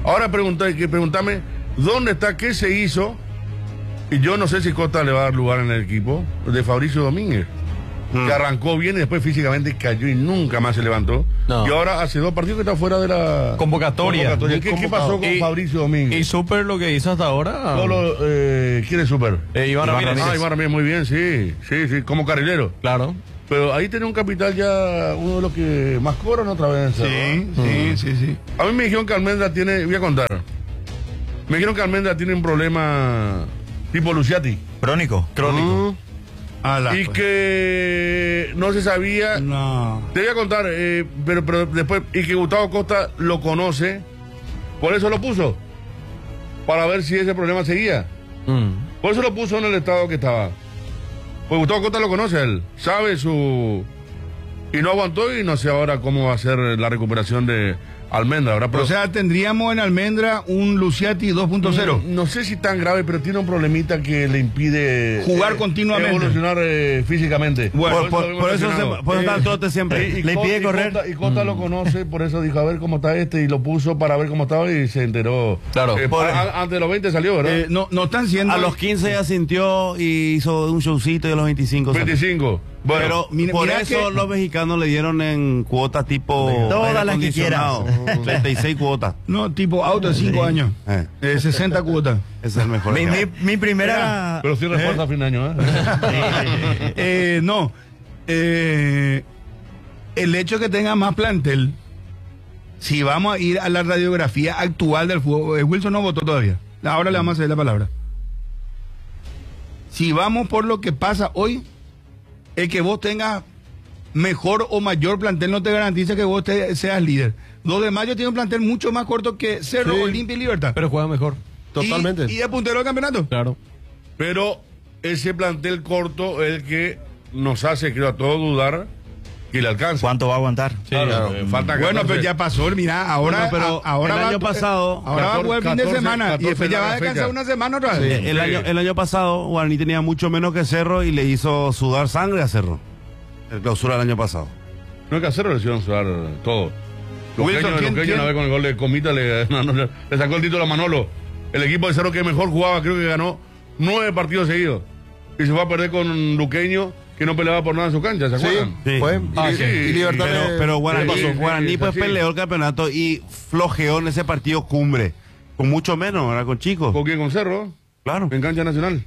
Ahora pregunta, que preguntame, ¿dónde está, qué se hizo? Y yo no sé si Costa le va a dar lugar en el equipo de Fabricio Domínguez. Mm. Que arrancó bien y después físicamente cayó y nunca más se levantó. No. Y ahora hace dos partidos que está fuera de la
convocatoria.
convocatoria. ¿Qué, ¿Qué pasó con
y,
Fabricio Domínguez?
¿Y Super lo que hizo hasta ahora?
Solo, eh, ¿Quién es Super?
Eh, Iván, Iván Ramírez.
Ramírez. Ah, Iván Ramírez, muy bien, sí. Sí, sí, como carrilero.
Claro.
Pero ahí tiene un capital ya, uno de los que más cobran otra vez.
Sí, ¿no? sí, mm. sí, sí.
A mí me dijeron que Almendra tiene, voy a contar. Me dijeron que Almendra tiene un problema tipo Luciati.
Crónico.
Crónico. Mm.
Ala,
y
pues.
que no se sabía.
No.
Te voy a contar, eh, pero, pero después, y que Gustavo Costa lo conoce, por eso lo puso. Para ver si ese problema seguía. Mm. Por eso lo puso en el estado que estaba. Pues Gustavo Costa lo conoce él, sabe su... Y no aguantó y no sé ahora cómo va a ser la recuperación de Almendra. ¿Verdad? Pero,
o sea, tendríamos en Almendra un Luciati dos punto cero.
No, no sé si tan grave, pero tiene un problemita que le impide...
Jugar
eh,
continuamente.
Evolucionar eh, físicamente.
Bueno, por, por, por eso, se, por eso está el trote siempre.
Y, y
le
Cota,
impide
y
correr.
Cota, y Cota mm. lo conoce, por eso dijo, a ver cómo está este, y lo puso para ver cómo estaba y se enteró.
Claro.
Eh, por, a, antes de los veinte salió, ¿verdad?
Eh, no, no están siendo...
A los quince ya sintió y hizo un showcito y a los veinticinco.
veinticinco.
Bueno, pero mira, por mira eso que... los mexicanos le dieron en cuota tipo...
Todas las que quieran.
treinta y seis cuotas.
No, tipo auto de cinco sí. años. Eh. Eh, sesenta cuotas.
Ese es el mejor.
Mi, mi, mi primera...
Pero sí refuerza ¿Eh? a fin de año, ¿eh?
eh no. Eh, el hecho de que tenga más plantel, si vamos a ir a la radiografía actual del fútbol, Wilson no votó todavía. Ahora le vamos a hacer la palabra. Si vamos por lo que pasa hoy, el que vos tengas mejor o mayor plantel no te garantiza que vos te, seas líder. dos de mayo tiene un plantel mucho más corto que Cerro, sí. Olimpia y Libertad.
Pero juega mejor.
Totalmente.
¿Y, y es puntero del campeonato?
Claro.
Pero ese plantel corto es el que nos hace, creo, a todos dudar que le alcanza.
¿Cuánto va a aguantar?
Sí, claro, claro. Eh, falta
bueno, pero ya pasó, mira, ahora,
bueno, pero
a, ahora
el
va,
año pasado,
ahora
catorce,
va a jugar el fin de semana
catorce,
y después ya va a descansar
fecha.
una semana otra vez.
Sí, el, sí. año, el año pasado Guaraní tenía mucho menos que Cerro y le hizo sudar sangre a Cerro. El clausura del año pasado.
No es que a Cerro le hicieron sudar todo. Wilson, Luqueño, Luqueño una vez con el gol de Comita le, no, no, le sacó el título a Manolo. El equipo de Cerro que mejor jugaba, creo que ganó nueve partidos seguidos. Y se fue a perder con Luqueño, que no peleaba por nada en su cancha, ¿se acuerdan?
Sí, sí.
Fue,
ah,
y,
sí.
y Libertad
pero,
de...
pero Guaraní,
sí, sí,
Guaraní
sí,
pues
sí.
peleó el campeonato y flojeó en ese partido cumbre. Con mucho menos, ¿verdad? Con chicos.
¿Con quién? Con Cerro.
Claro.
En cancha nacional.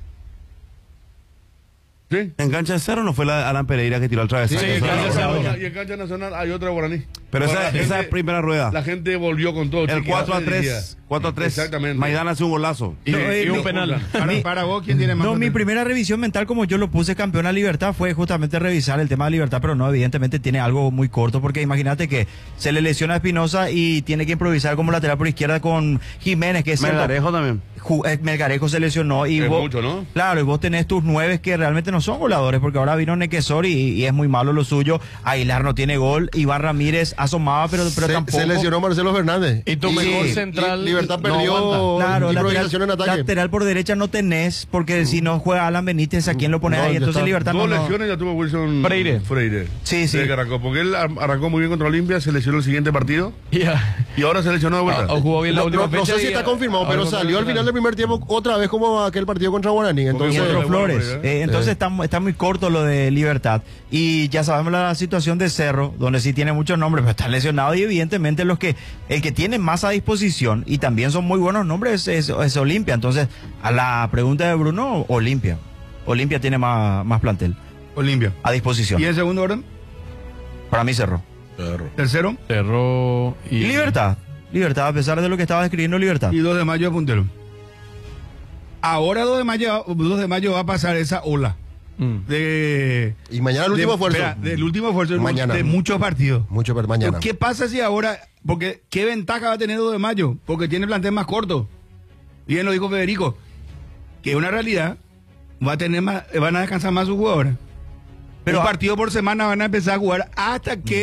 ¿Sí?
En cancha de Cerro no fue la Alan Pereira que tiró al travesaño.
Sí, y, en cancha, y en cancha nacional hay otra Guaraní.
Pero esa,
gente,
esa es primera rueda.
La gente volvió con todo.
El cuatro a tres. cuatro a tres.
Exactamente.
Maidana hace un golazo.
Y,
No, eh,
y un
no,
penal.
Para,
Mi-
para vos, ¿quién tiene más?
No, mi
plantel?
primera revisión mental, como yo lo puse campeón a Libertad, fue justamente revisar el tema de Libertad, pero no, evidentemente tiene algo muy corto, porque imagínate que se le lesiona a Espinosa y tiene que improvisar como lateral por izquierda con Jiménez, que es cierto,
Melgarejo también.
Ju- eh, Melgarejo se lesionó y
Es
vos,
mucho, ¿no?
claro, y vos tenés tus nueve que realmente no son goleadores, porque ahora vino Nequesor y, y es muy malo lo suyo. Aguilar no tiene gol, Iván Ramírez asomaba, pero, pero
se,
tampoco.
se lesionó Marcelo Fernández.
Y tu mejor
y-
central
y Libertad
no
perdió
aguanta.
Claro,
improvisación
lateral,
en ataque.
lateral por derecha no tenés, porque si no juega Alan Benítez, ¿a quién lo pones
No,
ahí?
ya
Entonces
está.
Libertad
Dos
no, no-
lesiones ya tuvo Wilson
Freire.
Freire.
Sí, sí.
Desde que arrancó, porque él ar- arrancó muy bien contra Olimpia, se lesionó el siguiente partido
Ya.
y ahora se lesionó de vuelta.
O jugó bien la
No,
última
no- no
fecha.
sé si
y-
está confirmado, pero
ahora
salió al final del primer tiempo otra vez como aquel partido contra Guaraní.
y
Entonces,
otro
bueno,
Flores.
bueno,
Eh, entonces
Eh.
está, mu- está muy corto lo de Libertad. Y ya sabemos la situación de Cerro, donde sí tiene muchos nombres, pero están lesionados. Y evidentemente los que el que tiene más a disposición, y también son muy buenos nombres, es, es Olimpia. Entonces, a la pregunta de Bruno, Olimpia. Olimpia tiene más, más plantel
Olimpia.
a disposición.
¿Y en segundo orden?
Para mí Cerro.
Tercero.
Cerró y...
Y Libertad. Libertad, a pesar de lo que estaba describiendo Libertad.
Y dos de mayo de puntero. Ahora dos de mayo, dos de mayo va a pasar esa ola.
Mm.
De,
y mañana el último
de-
esfuerzo.
espera, del último esfuerzo de,
Mañana.
de muchos partidos.
Mucho, pero mañana.
Pero ¿qué pasa si ahora, porque qué ventaja va a tener dos de mayo? Porque tiene plantel más corto. Bien lo dijo Federico, que es una realidad, va a tener más, van a descansar más sus jugadores. Pero un partido por semana van a empezar a jugar hasta que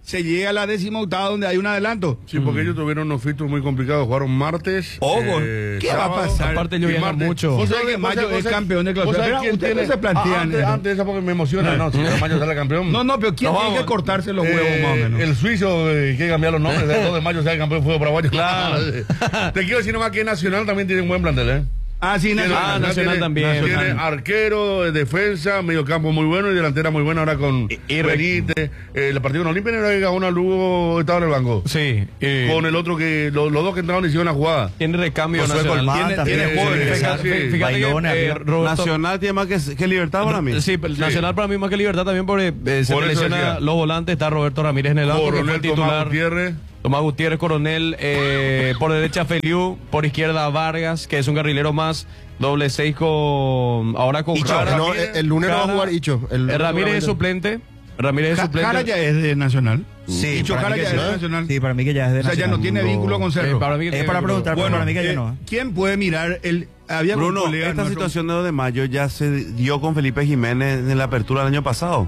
se llega a la décima octava donde hay un adelanto.
Sí, porque ellos tuvieron unos filtros muy complicados. Jugaron martes.
Oh,
eh,
¿qué va a
sábado,
pasar?
Aparte, ellos
y
viajan
martes.
mucho.
¿Vos
Yo
sabés
sé que
vos
Mayo
sabés-
es
vos
campeón de
sabés-
clausura.
vos sabés
Pero
quién
ustedes
tiene-
no se plantean
Ah, antes,
eso.
antes esa porque me emociona, ¿no? Si Mayo sale campeón.
No, no, pero ¿quién
No,
tiene
vamos.
que cortarse los huevos
Eh,
más o menos?
El suizo, eh, que cambiar los nombres, el dos de mayo sale campeón de fútbol paraguayo.
Claro.
Te quiero decir nomás que Nacional también tiene un buen plantel, ¿eh?
Ah, sí,
Tiene-
Nacional.
Ah, Nacional
tiene-
también.
Tiene
Nacional.
arquero, eh, defensa, medio campo muy bueno y delantera muy buena ahora con
Y- y-
Benítez. Eh, el partido con Olimpia era que Gaona Lugo estaba en el banco.
Sí. eh,
Con el otro que, los, los dos que entraron hicieron la jugada.
Tiene recambio
Josué
Nacional.
Colmán
Tiene,
también.
tiene
Eh,
jóvenes.
sí,
Fíjate,
sí.
fíjate que
Bailones
eh,
arriba.
Roberto-
Nacional tiene más que, que Libertad para mí.
Sí, pero Nacional para mí más que Libertad también porque eh, se
Por eso
lesiona
decía.
los volantes. Está Roberto Ramírez en el banco, que fue el
Coronel Tomás
titular.
Gutiérrez.
Tomás Gutiérrez, Coronel, eh, por derecha Feliu, por izquierda Vargas, que es un carrilero más, doble seis con, ahora con
Icho,
Jara.
no, el, el lunes no va a
Jara.
jugar Icho. El
Eh,
lunes
Ramírez es
seguramente.
suplente. Ramírez es
Ja-
suplente.
Jara ya es de Nacional.
Sí,
Dicho
para
Jara
mí
ya
que
es
sí.
de Nacional.
Sí, para mí que ya es de
O sea, ya no
Nacional.
tiene vínculo con
Eh,
Cerro.
para mí que
Es
tiene
para
que-
preguntar, pero
Bueno,
para mí que ya
eh,
no.
¿quién puede mirar el... Había un
Bruno,
colega
esta
nuestro-
situación de dos de mayo ya se dio con Felipe Jiménez en la apertura del año pasado.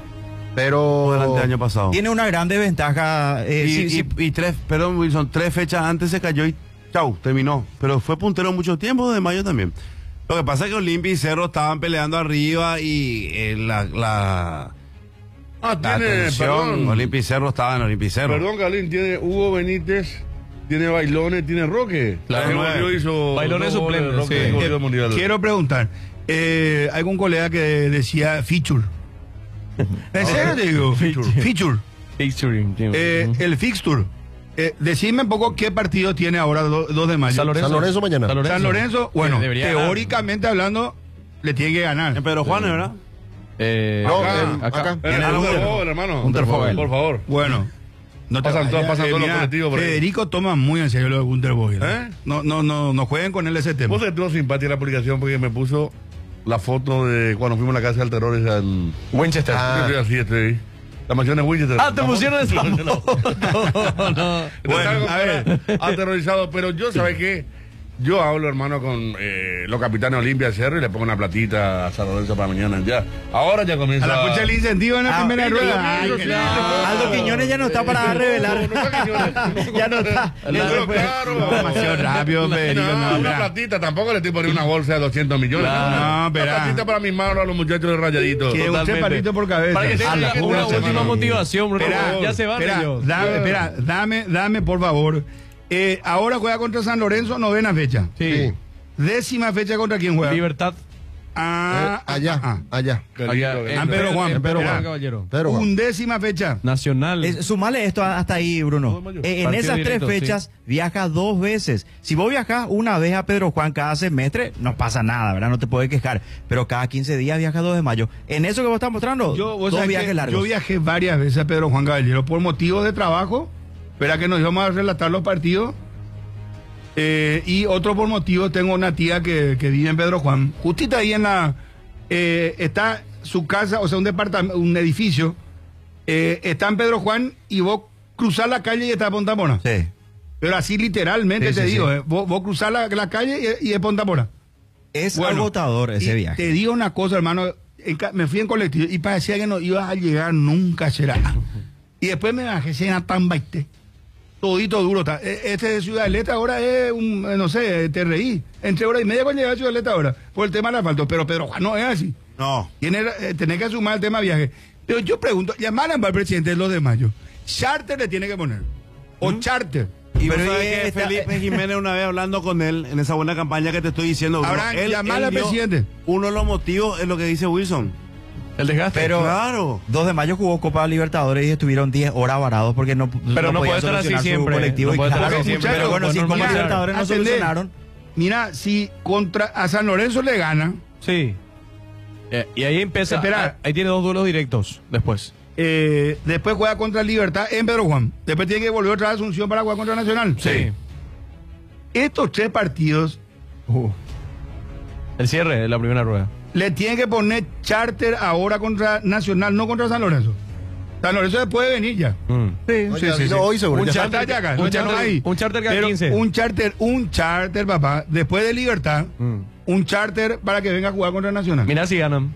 O delante
Pero.
del año pasado.
Tiene una gran desventaja. eh,
y,
sí,
y-
sí,
y tres, perdón, Wilson, tres fechas antes se cayó y chau, terminó. Pero fue puntero mucho tiempo de mayo también. Lo que pasa es que Olimpia y Cerro estaban peleando arriba y eh, la, la,
Ah,
la
tiene,
tensión,
perdón.
Olimpia y Cerro estaban Olimpia y Cerro.
Perdón, Galín, tiene Hugo Benítez, tiene Bailones, tiene Roque.
Claro,
Que
nueve.
volvió, hizo
Bailones
dos goles,
suplente,
Roque
sí.
volvió al Mundial.
Quiero preguntar, eh, hay un colega que decía feature. ¿En serio te digo? Feature.
Fixturing, sí.
Eh,
Ujú.
el fixture. Eh, decime un poco qué partido tiene ahora do- dos de mayo.
San Lorenzo.
San Lorenzo mañana.
San Lorenzo.
San Lorenzo, bueno,
Que debería ganar.
teóricamente hablando, le tiene que ganar.
En Pedro Juan, ¿verdad?
Eh,
No,
Acá,
en- acá.
Eh,
Tiene
por
Hunter.
favor, hermano.
Hunter
por favor,
Fogel.
por favor.
Bueno. No
Pasan todos- pasan todos los
mira,
colectivos por ahí.
Federico toma muy en serio lo de Gunter Boyd.
¿Eh?
No, no, no, no jueguen con él ese tema.
Vos le tuvo simpatía la publicación porque me puso la foto de cuando fuimos a la casa del terror esa en...
Winchester.
Yo estoy así, estoy... La mansión de Winchester.
Ah, te pusieron esa foto. No.
Bueno,
a ver.
Aterrorizado, pero yo, ¿sabes qué? Yo hablo, hermano, con eh, los capitanes Olimpia Cerro y le pongo una platita a San Lorenzo para mañana ya. Ahora ya comienza...
A la pucha el incentivo en la
Ah,
primera
sí,
rueda.
sí,
Ay,
sí,
que
sí,
no.
sí.
Aldo Quiñones ya no está para revelar.
No, no, no, Quiñones.
Ya no está.
Pero claro.
Demasiado rápido, Federico.
No,
no,
una
mira.
platita, tampoco le estoy poniendo una bolsa de doscientos millones.
Claro. No,
una
verá.
platita para mi mano a los muchachos de Rayadito.
Que un
Totalmente.
cepalito por cabeza.
Para que tenga
A la
una
una
última
semana.
motivación, Bruno.
Espera,
Ya se van
espera,
ellos.
dame, espera, dame, dame por favor. Eh, ahora juega contra San Lorenzo, novena fecha.
Sí.
Sí.
Décima fecha contra quién juega.
Libertad.
Ah,
Eh, allá,
ah,
allá.
Allá,
lindo,
en
Ah, Pedro Juan,
en
Pedro
Pedro Juan,
Juan.
caballero.
Pero, Juan.
undécima fecha.
Nacional.
Es- sumale esto a- hasta ahí, Bruno. Eh, en
Partido
esas
directo,
tres fechas viaja dos veces. Si vos viajás una vez a Pedro Juan cada semestre, no pasa nada, ¿verdad? No te puedes quejar. Pero cada quince días viaja dos de mayo. En eso que vos estás mostrando,
Yo, vos
dos
sabés
viajes
que
largos.
yo viajé varias veces a Pedro Juan Caballero por motivos de trabajo. Espera que nos íbamos a relatar los partidos. Eh, y otro por motivo, tengo una tía que, que vive en Pedro Juan. Justita ahí en la... eh, está su casa, o sea, un departamento, un edificio. eh, está en Pedro Juan y vos cruzás la calle y está en Punta Mora.
Sí.
Pero así literalmente
Sí,
te
sí,
digo,
sí.
eh, vos, vos cruzás la, la calle y, y es Punta Mora.
Es
Bueno,
agotador ese
y
viaje.
Te digo una cosa, hermano. en ca- me fui en colectivo y parecía que no ibas a llegar nunca, será. Y después me bajé, se era tan baite. Todito duro está. E- Este de Ciudad del Este ahora es un, eh, no sé, te reí. Entre hora y media cuando llegas a Ciudad del Este ahora, por el tema del asfalto. Pero Pedro Juan no es así.
No.
Tiene, eh, tenés que sumar el tema viaje. Pero yo pregunto, llamaran al presidente el dos de mayo. Charter le tiene que poner. O charter.
Y vos
Pero
sabés
y
que
esta-
Felipe Jiménez una vez hablando con él en esa buena campaña que te estoy diciendo, Bruno,
Abraham,
él-
llamale
él
al
dio-
presidente.
Uno de los motivos es lo que dice Wilson.
El desgaste.
Pero
Claro.
dos de mayo jugó Copa Libertadores y estuvieron diez horas varados porque no
Pero no
podían
puede estar así
solucionar su
siempre,
colectivo.
no
Y
puede estar
claro,
así siempre,
pero bueno,
pero
si
no
Copa
normalizar.
Libertadores no
Atendé.
solucionaron.
Mira, si contra a San Lorenzo le gana,
Sí. Eh, y ahí empieza.
Espera.
ah, Ahí tiene dos duelos directos después.
eh, después juega contra Libertad en Pedro Juan. Después tiene que volver otra vez a Asunción para jugar contra Nacional.
Sí.
Estos tres partidos
El cierre de la primera rueda.
le tienen que poner charter ahora contra Nacional, no contra San Lorenzo. San Lorenzo se puede venir ya.
Mm.
Sí,
No, ya vino hoy seguro.
Un
ya
charter,
está.
ya acá,
un
no, ya no
charter-
hay.
un charter cada
Pero
quince.
Un charter, un charter, papá. Después de Libertad,
Mm.
un charter para que venga a jugar contra Nacional.
Mira si ganan.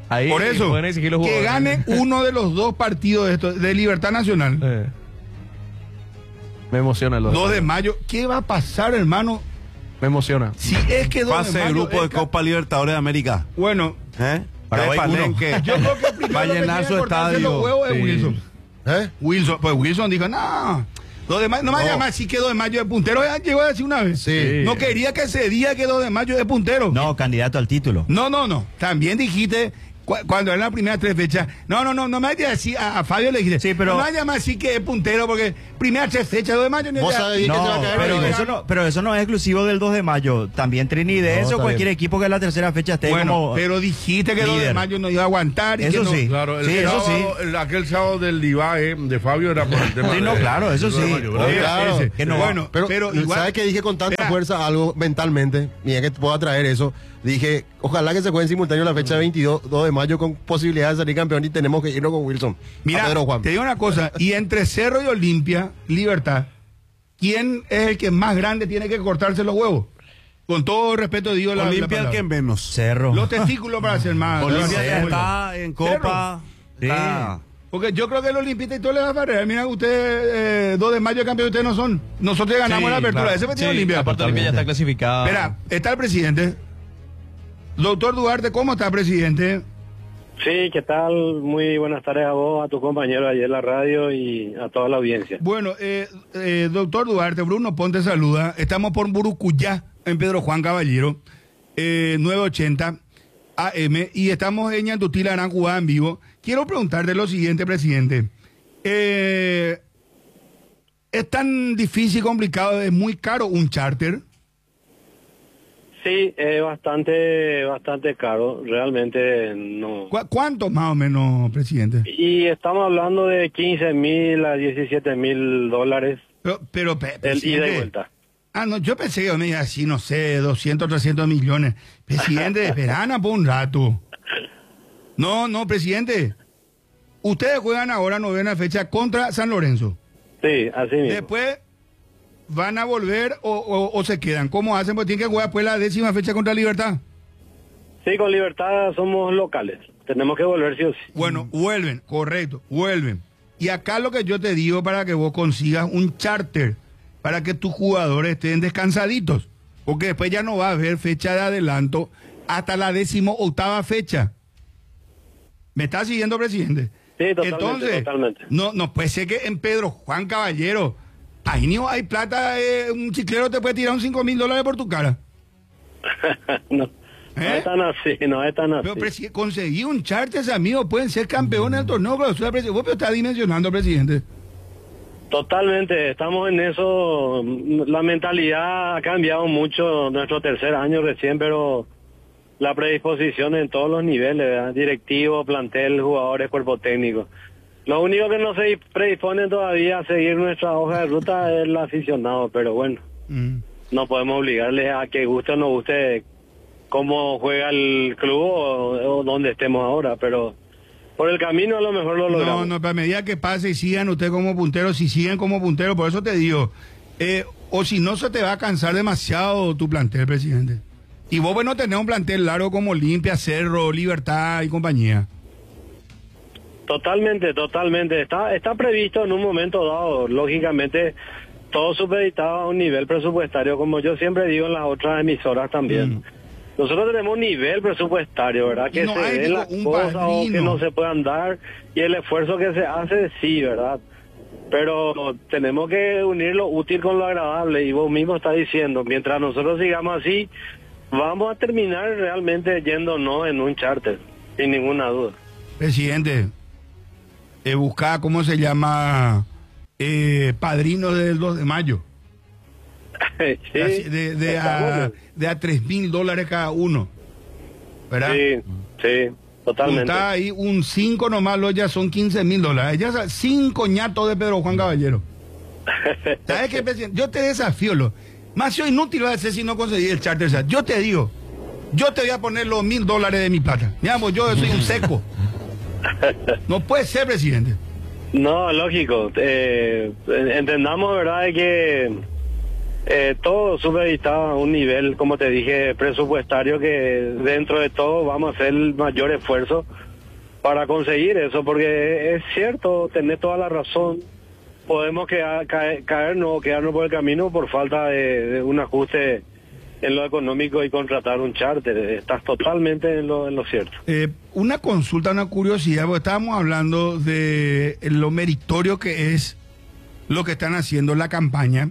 Ahí
Por eso,
pueden exigir los
que
jugadores.
gane uno de los dos partidos de, esto, de Libertad Nacional.
Eh. Me emociona los
dos de mayo. ¿Qué va a pasar, hermano?
Me emociona.
Si es que dos
Fase
de
de
mayo
grupo de
es ca-
Copa Libertadores de América.
Bueno,
¿Eh?
Paraguay
Tres
uno.
Palenque.
yo creo que el primero
Va a
que
llenar
tiene
su
que cortarse
estadio.
los huevos es
Sí.
Wilson.
¿Eh?
Wilson, pues Wilson dijo, no, dos de mayo, no me
No.
llama así que dos de mayo de puntero, ya llegó a decir una vez.
Sí.
No quería que se diga que dos de mayo de puntero.
No, candidato al título.
No, no, no. También dijiste, cu- cuando eran las primeras tres fechas, no, no, no, no me vayas así, a, a Fabio le dijiste,
Sí, pero-
no me vayas más así que es puntero, porque primeras tres fechas, dos de mayo, no
Vos
ya-
sabés bien que
No,
se va a caer.
pero
River.
eso no, pero eso no es exclusivo del dos de mayo. También Trinidad
No,
o
está
cualquier
bien.
equipo que en la tercera fecha esté
Bueno,
como...
pero dijiste que dos de
líder.
mayo no iba a aguantar. Y
Eso
que no-
sí.
Claro, el
Sí, eso
sábado, el- aquel sábado del Divae de Fabio era por el tema
Sí, no,
de-
claro, eso
del
sí.
dos de mayo, ¿verdad?
Eh,
Claro.
ese.
Que no
bueno,
va.
Pero,
pero igual,
¿sabes que dije con tanta
Mira.
fuerza algo mentalmente? Mira que pueda traer eso. Dije, ojalá que se juegue en simultáneo la fecha veintidós dos de mayo con posibilidad de salir campeón y tenemos que irnos con Wilson.
Mira,
a Pedro Juan.
te digo una cosa, y entre Cerro y Olimpia, Libertad, ¿quién es el que más grande tiene que cortarse los huevos? Con todo respeto digo la, la
Olimpia el
palabra.
que menos.
Cerro.
Los testículos para hacer más.
Olimpia
más-
ya está en Copa.
Sí.
Está-
Porque yo creo que los Olimpistas y todo les va a barrer. Mira, ustedes, eh, dos de mayo de campeón, ustedes no son. Nosotros ya ganamos
Sí,
la apertura.
claro.
Ese partido
Sí,
de Olimpia.
aparte Olimpia ya está clasificada.
Espera, está el presidente. Doctor Duarte, ¿cómo está, presidente?
Sí, ¿qué tal? Muy buenas tardes a vos, a tus compañeros ayer en la radio y a toda la audiencia.
Bueno, eh, eh, doctor Duarte, Bruno Ponte saluda. Estamos por Burucuyá, en Pedro Juan Caballero, eh, nueve ochenta A M, y estamos en Ñandutila, Aranjuá, en vivo. Quiero preguntarte lo siguiente, presidente. Eh, ¿Es tan difícil, complicado, es muy caro un charter?
Sí, es bastante, bastante caro, realmente no.
¿Cu- ¿Cuánto más o menos, presidente?
Y estamos hablando de quince mil a diecisiete mil dólares
Pero, pero pe-
el ida
presidente,
y vuelta.
Ah, no, yo pensé que me iba así, no sé, doscientos, trescientos millones. Presidente, esperana por un rato. No, no, presidente. Ustedes juegan ahora novena fecha contra San Lorenzo.
Sí, así mismo.
Después van a volver o, o- o se quedan. ¿Cómo hacen? Pues tienen que jugar pues la décima fecha contra Libertad.
Sí, con Libertad somos locales. Tenemos que volver sí o sí.
Bueno, vuelven, correcto, vuelven. Y acá lo que yo te digo para que vos consigas un charter, para que tus jugadores estén descansaditos, porque después ya no va a haber fecha de adelanto hasta la décimo octava fecha. ¿Me está siguiendo, presidente?
Sí, totalmente,
Entonces,
totalmente.
no, no puede ser que en Pedro Juan Caballero, ahí no hay plata, eh, un chiclero te puede tirar un cinco mil dólares por tu cara.
no, no
¿Eh?
es tan así, no es tan así.
Pero presi- conseguí un charter, amigos, pueden ser campeones del torneo clausura, presidente. Vos pero está dimensionando, presidente.
Totalmente, estamos en eso. La mentalidad ha cambiado mucho nuestro tercer año recién, pero la predisposición en todos los niveles, ¿verdad? Directivo, plantel, jugadores, cuerpo técnico. Lo único que no se predispone todavía a seguir nuestra hoja de ruta es el aficionado, pero bueno,
Mm.
no podemos obligarles a que guste o no guste cómo juega el club o, o donde estemos ahora, pero por el camino a lo mejor lo logramos.
No, no, para medida que pase y sigan ustedes como punteros, si siguen como punteros, por eso te digo, eh, o si no se te va a cansar demasiado tu plantel, presidente. Y vos, bueno, tenés un plantel largo como Olimpia, Cerro, Libertad y compañía.
Totalmente, totalmente. Está está previsto en un momento dado, lógicamente, todo supeditado a un nivel presupuestario, como yo siempre digo en las otras emisoras también.
Mm.
Nosotros tenemos un nivel presupuestario, ¿verdad?
Y
Que
no
se
hay,
den
digo,
las
un
cosas o que
padrino.
no se puedan dar, y el esfuerzo que se hace, sí, ¿verdad? Pero tenemos que unir lo útil con lo agradable, y vos mismo estás diciendo, mientras nosotros sigamos así, vamos a terminar realmente yéndonos en un charter, sin ninguna duda.
Presidente, eh, buscá, ¿cómo se llama? Eh, padrino del dos de mayo.
Sí,
Así, de, de a, de a tres mil dólares cada uno. ¿Verdad?
sí, sí, totalmente.
Está ahí un cinco nomás, lo ya son quince mil dólares. Ya son cinco ñatos de Pedro Juan Caballero. ¿Sabes qué, presidente? Yo te desafío, lo. Más yo inútil va a ser si no conseguí el charter. O sea, yo te digo, yo te voy a poner los mil dólares de mi plata. Mira, pues yo soy un seco. No puede ser, presidente.
No, lógico. Eh, entendamos, ¿verdad?, de que eh, todo supeditado a un nivel, como te dije, presupuestario, que dentro de todo vamos a hacer el mayor esfuerzo para conseguir eso, porque es cierto, tenés toda la razón, podemos quedar, caer, caernos o quedarnos por el camino por falta de, de un ajuste en lo económico y contratar un charter. Estás totalmente en lo, en lo cierto.
Eh, una consulta, una curiosidad, porque estábamos hablando de lo meritorio que es lo que están haciendo en la campaña,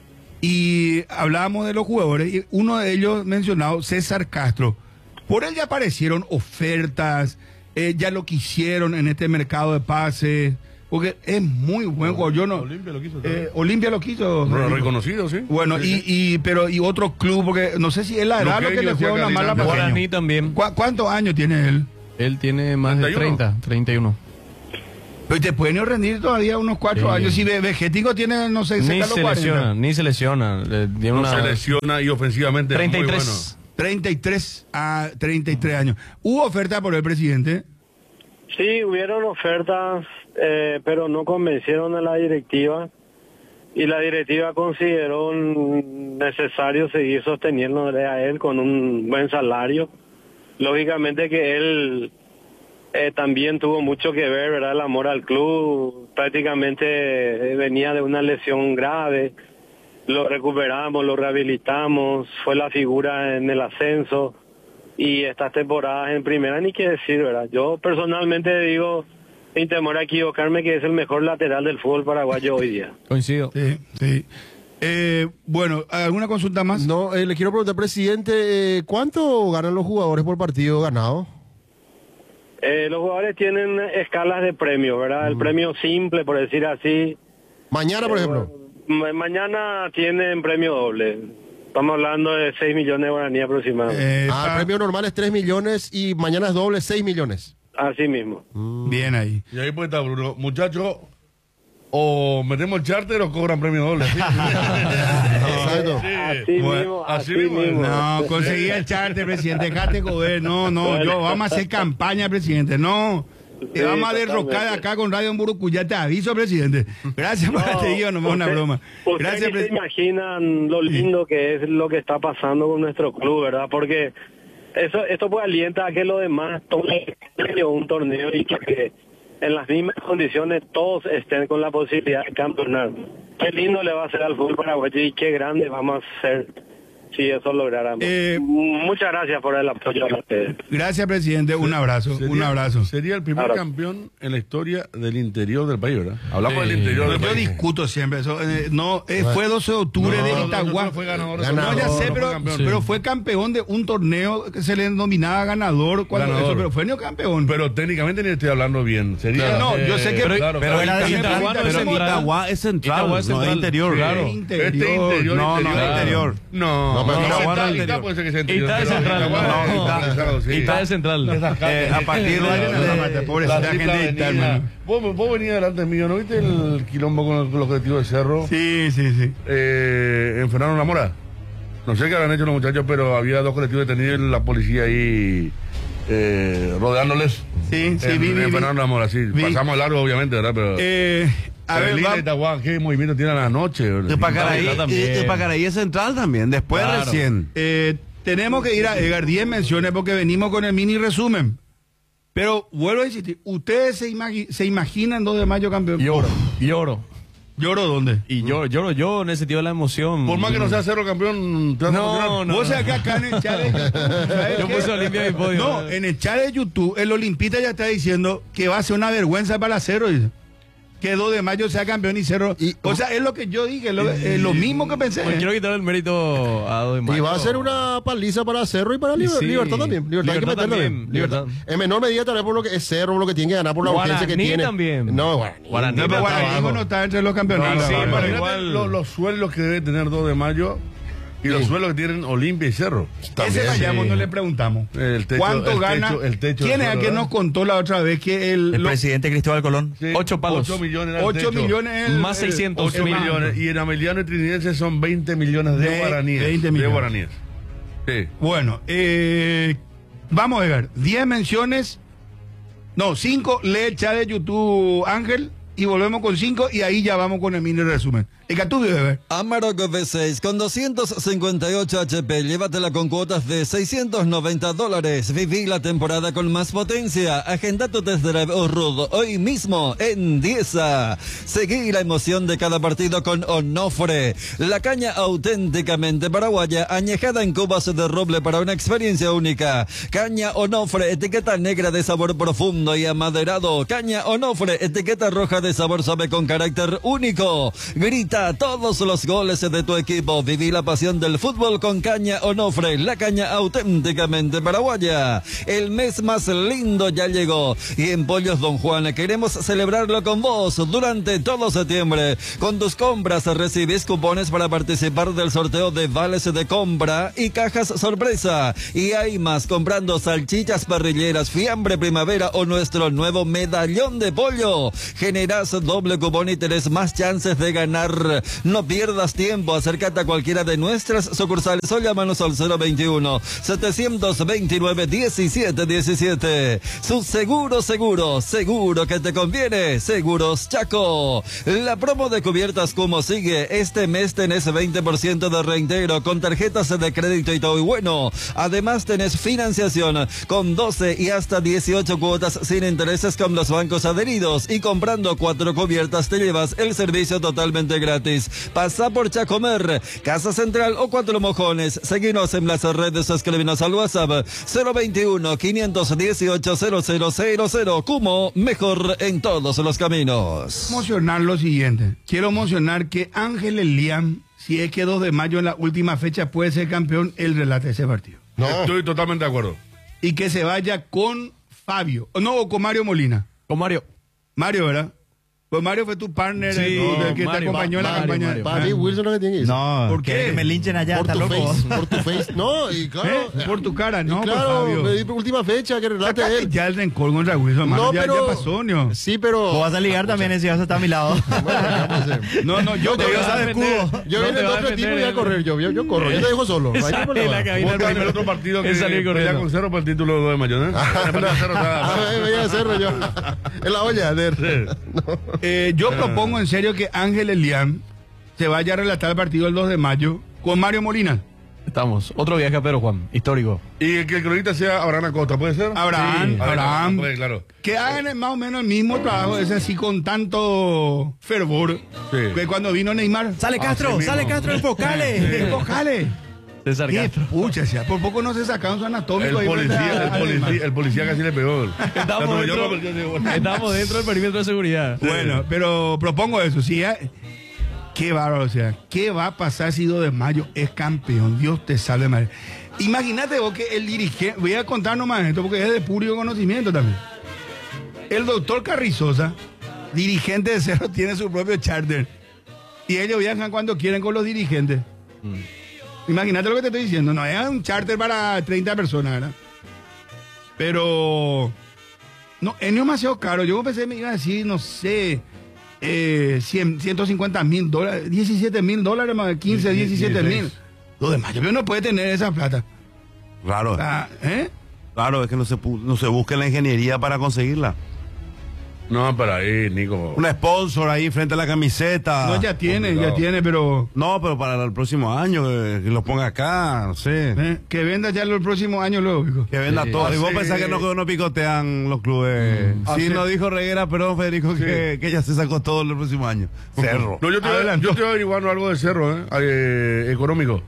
y hablábamos de los jugadores, y uno de ellos mencionado, César Castro. Por él ya aparecieron ofertas, eh, ya lo quisieron en este mercado de pases, porque es muy buen jugador. Yo no,
Olimpia lo quiso
eh,
también.
Olimpia lo quiso.
Re- reconocido, sí.
Bueno,
Sí,
y, y pero y otro club, porque no sé si es la edad lo que
Luqueño,
le juega
decía
una mala
Carinante.
pasada.
Guaraní también.
¿Cu- ¿Cuántos años tiene él?
Él tiene más de
treinta y uno.
treinta, treinta y uno.
Pero te pueden rendir todavía unos cuatro
Sí.
años. Si Ve- Vegetico tiene, no sé,
Ni
cerca de los
se
cuarenta.
lesiona, ni se lesiona. Le tiene
No
una
se lesiona y ofensivamente es
treinta y
muy
tres.
treinta y tres a treinta y tres años. ¿Hubo oferta por el presidente?
Sí, hubieron ofertas, eh, pero no convencieron a la directiva, y la directiva consideró necesario seguir sosteniéndole a él con un buen salario. Lógicamente que él eh, también tuvo mucho que ver, ¿verdad? El amor al club, prácticamente eh, venía de una lesión grave, lo recuperamos, lo rehabilitamos, fue la figura en el ascenso, y estas temporadas en primera ni qué decir, ¿verdad? Yo personalmente digo, sin temor a equivocarme, que es el mejor lateral del fútbol paraguayo hoy día.
Coincido.
Sí, sí. Eh, bueno, ¿alguna consulta más?
No, eh, le quiero preguntar, presidente, eh, ¿cuánto ganan los jugadores por partido ganado?
Eh, los jugadores tienen escalas de premio, ¿verdad? El premio simple, por decir así.
Mañana, por
Eh,
ejemplo.
ma- mañana tienen premio doble. Estamos hablando de seis millones de guaraníes aproximadamente.
Eh,
Ah, el
pa-
premio normal es tres millones y mañana es doble, seis millones.
Así mismo.
Bien ahí.
Y ahí puede estar, Bruno. Muchachos, o metemos el charter o cobran premio doble. ¿sí?
Exacto.
Sí.
Así
Bueno,
mismo,
así
así,
mismo.
mismo.
No, conseguí el charter, presidente. Dejate joder. No, no, yo vamos a hacer campaña, presidente. No. Te
Sí,
vamos a derrocar
totalmente.
acá con Radio en Burucuyá, te aviso, presidente. Gracias por este guión, no es una
usted-
broma.
Ustedes
Gracias,
ni se
presidente.
imaginan lo lindo que es lo que está pasando con nuestro club, ¿verdad? Porque eso esto pues alienta a que los demás tomen un torneo y que en las mismas condiciones todos estén con la posibilidad de campeonar. Qué lindo le va a hacer al fútbol paraguayo y qué grande vamos a ser si eso lográramos.
Eh,
Muchas gracias por el apoyo a ustedes.
Gracias, presidente. Un abrazo,
Sería-
un abrazo.
Sería el primer
Abrazo.
campeón en la historia del interior del país, ¿verdad? Hablamos
Sí.
del interior
No,
del
yo
país.
discuto siempre eso. eh, no, eh, fue doce de octubre
No,
de
no, no,
Itagua.
no fue ganador.
Ganador,
No, ya sé,
no fue
pero,
campeón.
pero fue campeón de un torneo que se le denominaba ganador. Cuando
Ganador.
Eso, pero fue neocampeón.
Pero técnicamente ni estoy hablando bien. Sería,
No, no, yo sé que-
claro,
pero-
claro.
era de
También
central,
Itaguá no
pero
es central.
Itaguá es central,
Itaguá es
no es
central.
interior.
Claro.
Interior.
Este interior,
No, no,
interior.
interior.
No,
No, pero
no,
Itaguá
Ita-
no es
Ita
interior.
puede ser que sea interior.
Ita es
pero
central.
Itaguá
No,
es
Ita-
central, sí.
Ita es central.
Eh, a partir
No,
de...
no, no, no, pobrecita
La
gente
triple
de Ita,
avenida.
hermano.
Vos, vos venís delante mío, ¿no viste el quilombo con el, con el objetivo de Cerro?
Sí, sí, sí.
Eh, en Fernando Namora. No sé qué habrán hecho los muchachos, pero había dos colectivos detenidos y la policía ahí eh, rodeándoles.
Sí, sí,
en,
vi, vi,
en
vi.
Fernando Namora, sí.
Vi.
Pasamos largo, obviamente, ¿verdad? Pero.
Eh, a ver,
Berlín
va-
y Itaguá, ¿qué movimiento tienen a la noche?
De Pacaraí,
Itaguá también.
y- de Pacaraí es central también, después
Claro.
recién.
eh, tenemos que ir a Edgar, diez menciones porque venimos con el mini resumen. Pero vuelvo a insistir, ¿ustedes se, imagi- se imaginan dos de mayo campeón?
Lloro, lloro.
¿Lloro dónde?
Y lloro, lloro yo en ese sentido de la emoción.
Por más que no sea Cerro campeón, te vas a
No,
emocionar.
no.
Vos sabés que acá en el chat de YouTube, ¿sabés
Yo
qué?
puse Olimpia en mi podio.
No, en el chat de YouTube, el Olimpita ya está diciendo que va a ser una vergüenza para Cerro. Dice. Que dos de mayo sea campeón y Cerro.
Y-
o sea, es lo que yo dije, lo, eh, lo mismo que pensé.
Pues quiero quitar el mérito a dos de mayo.
Y va a ser una paliza para Cerro y para
Y
Liber-
sí.
Libertad también. Libertad, hay que
Libertad
meterle
también,
bien. Libertad.
Libertad.
En menor medida también por lo que es Cerro, por lo que tiene que ganar, por la urgencia que
Guaraní
tiene.
también.
No, Guaraní.
Guaraní.
No, pero
está
Guaraní
abajo.
no está entre los campeonatos.
No, sí,
ahora.
pero
Imagínate
igual-
lo- los sueldos que debe tener dos de mayo y los sueldos que tienen Olimpia y Cerro.
Ese vayamos,
sí.
no le preguntamos.
El techo-
¿Cuánto
el
gana?
techo- el techo
¿Quién
del
es el
sueldo,
que
¿verdad?
nos contó la otra vez que el,
El
lo-
presidente Cristóbal Colón.
Sí,
Ocho palos.
ocho millones era el
ocho
techo.
millones? el-
Más
el-
seiscientos.
ocho
mil.
millones. Y en Ameliano y Trinidad son veinte millones de,
De-
guaraníes.
veinte
de
millones.
guaraníes. Sí.
Bueno, eh, vamos a ver. diez menciones. No, cinco. Lee el chat de YouTube, Ángel. y volvemos con cinco y ahí ya vamos con el mini resumen. El que tú debes ver.
Amarok V seis con doscientos cincuenta y ocho H P, llévatela con cuotas de seiscientos noventa dólares. Viví la temporada con más potencia. Agenda tu test drive Rudo hoy mismo en Dieza. Seguí la emoción de cada partido con Onofre, la caña auténticamente paraguaya, añejada en cubas de roble para una experiencia única. Caña Onofre, etiqueta negra de sabor profundo y amaderado. Caña Onofre, etiqueta roja de sabor suave con carácter único. Grita todos los goles de tu equipo. Viví la pasión del fútbol con Caña Onofre, la caña auténticamente paraguaya. El mes más lindo ya llegó y en Pollos Don Juan queremos celebrarlo con vos durante todo septiembre. Con tus compras recibís cupones para participar del sorteo de vales de compra y cajas sorpresa. Y hay más, comprando salchichas parrilleras, fiambre primavera o nuestro nuevo medallón de pollo. Generás doble cupón y tenés más chances de ganar. No pierdas tiempo, acércate a cualquiera de nuestras sucursales o llámanos al cero veintiuno, setecientos veintinueve, diecisiete diecisiete. Su seguro, seguro, seguro que te conviene. Seguros Chaco. La promo de cubiertas como sigue. Este mes tenés veinte por ciento de reintegro con tarjetas de crédito y todo y bueno. Además tenés financiación con doce y hasta dieciocho cuotas sin intereses con los bancos adheridos y comprando cuatro cubiertas te llevas el servicio totalmente gratis. Pasa por Chacomer, Casa Central o Cuatro Mojones. Seguinos en las redes, escríbenos al WhatsApp cero veintiuno, quinientos dieciocho, cero cero cero cero. Cumo, mejor en todos los caminos.
Emocionar lo siguiente. Quiero emocionar que Ángel Eliam, si es que dos de mayo en la última fecha puede ser campeón, él relate ese partido.
No. Estoy totalmente de acuerdo.
Y que se vaya con Fabio, no, o con Mario Molina.
Con Mario.
Mario, ¿verdad? Pues Mario fue tu partner,
Sí,
el, el que
Mario,
te acompañó en la
Mario,
campaña.
Mario.
Para mí, Wilson lo que tiene que decir.
No,
¿Por
quiere
qué?
que me linchen allá,
Por
está
tu
loco.
face, por tu face. No, y claro.
¿Eh? Por tu cara,
y
no, por
claro,
Fabio.
me di por última fecha que relate
Sácate
él.
ya el rencor contra Wilson, hermano.
No,
ya,
pero-
ya pasó, ¿no?
Sí, pero.
Vos vas a ligar también ese, vas a estar a mi lado.
Bueno, ¿qué vamos a hacer?
No, no, yo te
te
voy
vas
a
a
dar
defender.
escudo.
Yo
No
vine
te
en
va a
otro equipo y
defender
voy a
el-
correr. Yo, yo, yo corro. Yo te dejo solo. No hay
Esa
problema.
es la cabina.
Vos el otro partido que
Él salió
pelea
corriendo.
con Cerro por el título de dos de mayo, ¿eh? Pelea Cerro,
Ah,
está-
voy a hacerlo yo. En la olla. de-
Eh, yo propongo en serio que Ángel Eliam se vaya a relatar el partido el dos de mayo con Mario Molina.
Estamos. Otro viaje a Pedro Juan, histórico.
Y que el cronista sea Abraham Acosta, ¿puede ser?
Abraham,
Sí.
Abraham.
Puede, claro.
Que hagan más o menos el mismo trabajo, ese así con tanto fervor.
Sí.
Que cuando vino Neymar.
Sale Castro,
Así
sale
mismo.
Castro, enfocale.
¡Enfocale!
César
¡Qué
Castro.
pucha! sea, Por poco no se sacaron su anatómico.
El
ahí frente
policía,
a-
el
a Neymar.
policía, el policía casi le pegó.
Estamos
La
dentro,
atropelló, pero-
estamos dentro del perímetro de seguridad.
Bueno, pero propongo eso. Si ya- qué bárbaro, o sea, ¿qué va a pasar si dos de mayo es campeón? Dios te salve, madre. Imagínate vos que el dirigente, voy a contar nomás esto porque es de puro conocimiento también. El doctor Carrizosa, dirigente de Cerro, tiene su propio charter. Y ellos viajan cuando quieren con los dirigentes. Imagínate lo que te estoy diciendo. No es un charter para treinta personas, ¿verdad? Pero no, es demasiado caro. Yo pensé que me iba a decir, no sé, eh, cien, ciento cincuenta mil dólares, diecisiete mil dólares, más quince, diecisiete mil. Lo demás, yo no puede tener esa plata.
Claro,
Ah, ¿eh?
claro, es que no se, pu- no se busca la ingeniería para conseguirla.
No, para ahí, Nico.
Un sponsor ahí frente a la camiseta.
No, ya tiene, ya
complicado.
tiene, pero
No, pero para el próximo año, que, que lo ponga acá, no sé.
¿eh? Que venda ya el próximo año luego, hijo.
Que venda
Sí.
todo. Y vos
Hace-
pensás que no, que no picotean los clubes. Sí,
Hace-
nos dijo Reguera, perdón, Federico, que, que ya se sacó todo el próximo año. Cerro.
No, yo estoy,
Adelante.
yo estoy averiguando algo de Cerro, ¿eh? Eh, económico.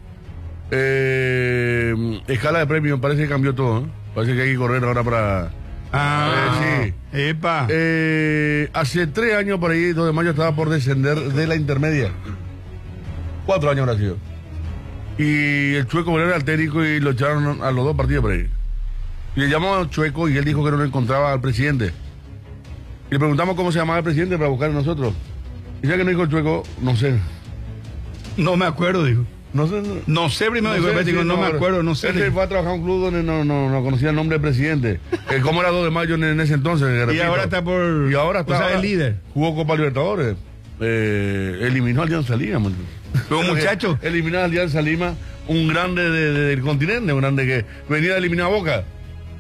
Eh, escala de premios, parece que cambió todo, ¿eh? Parece que hay que correr ahora para...
Ah,
Eh,
Epa.
Eh, hace tres años por ahí, dos de mayo estaba por descender de la intermedia. Cuatro años habrá sido. Y el Chueco era el técnico y lo echaron a los dos partidos por ahí. Y le llamamos al Chueco y él dijo que no lo encontraba al presidente. Y le preguntamos cómo se llamaba el presidente para buscar a nosotros. Y ya que no dijo el Chueco, no sé.
No me acuerdo, dijo.
No sé. No,
No sé primero, dijo,
sé,
el digo,
sí,
no, me
pero
acuerdo, no sé.
Él se fue a trabajar a un club donde no, no, no conocía el nombre del presidente. Eh, ¿Cómo era dos de mayo en, en ese entonces?
Y
repito.
ahora está por.
Y ahora está.
O sea,
ahora
el líder.
Jugó Copa Libertadores. Eh, eliminó a Alianza Lima. man.
Pero, muchacho.
Eliminó a Alianza Lima, un grande de- de- del continente, un grande que venía a eliminar a Boca.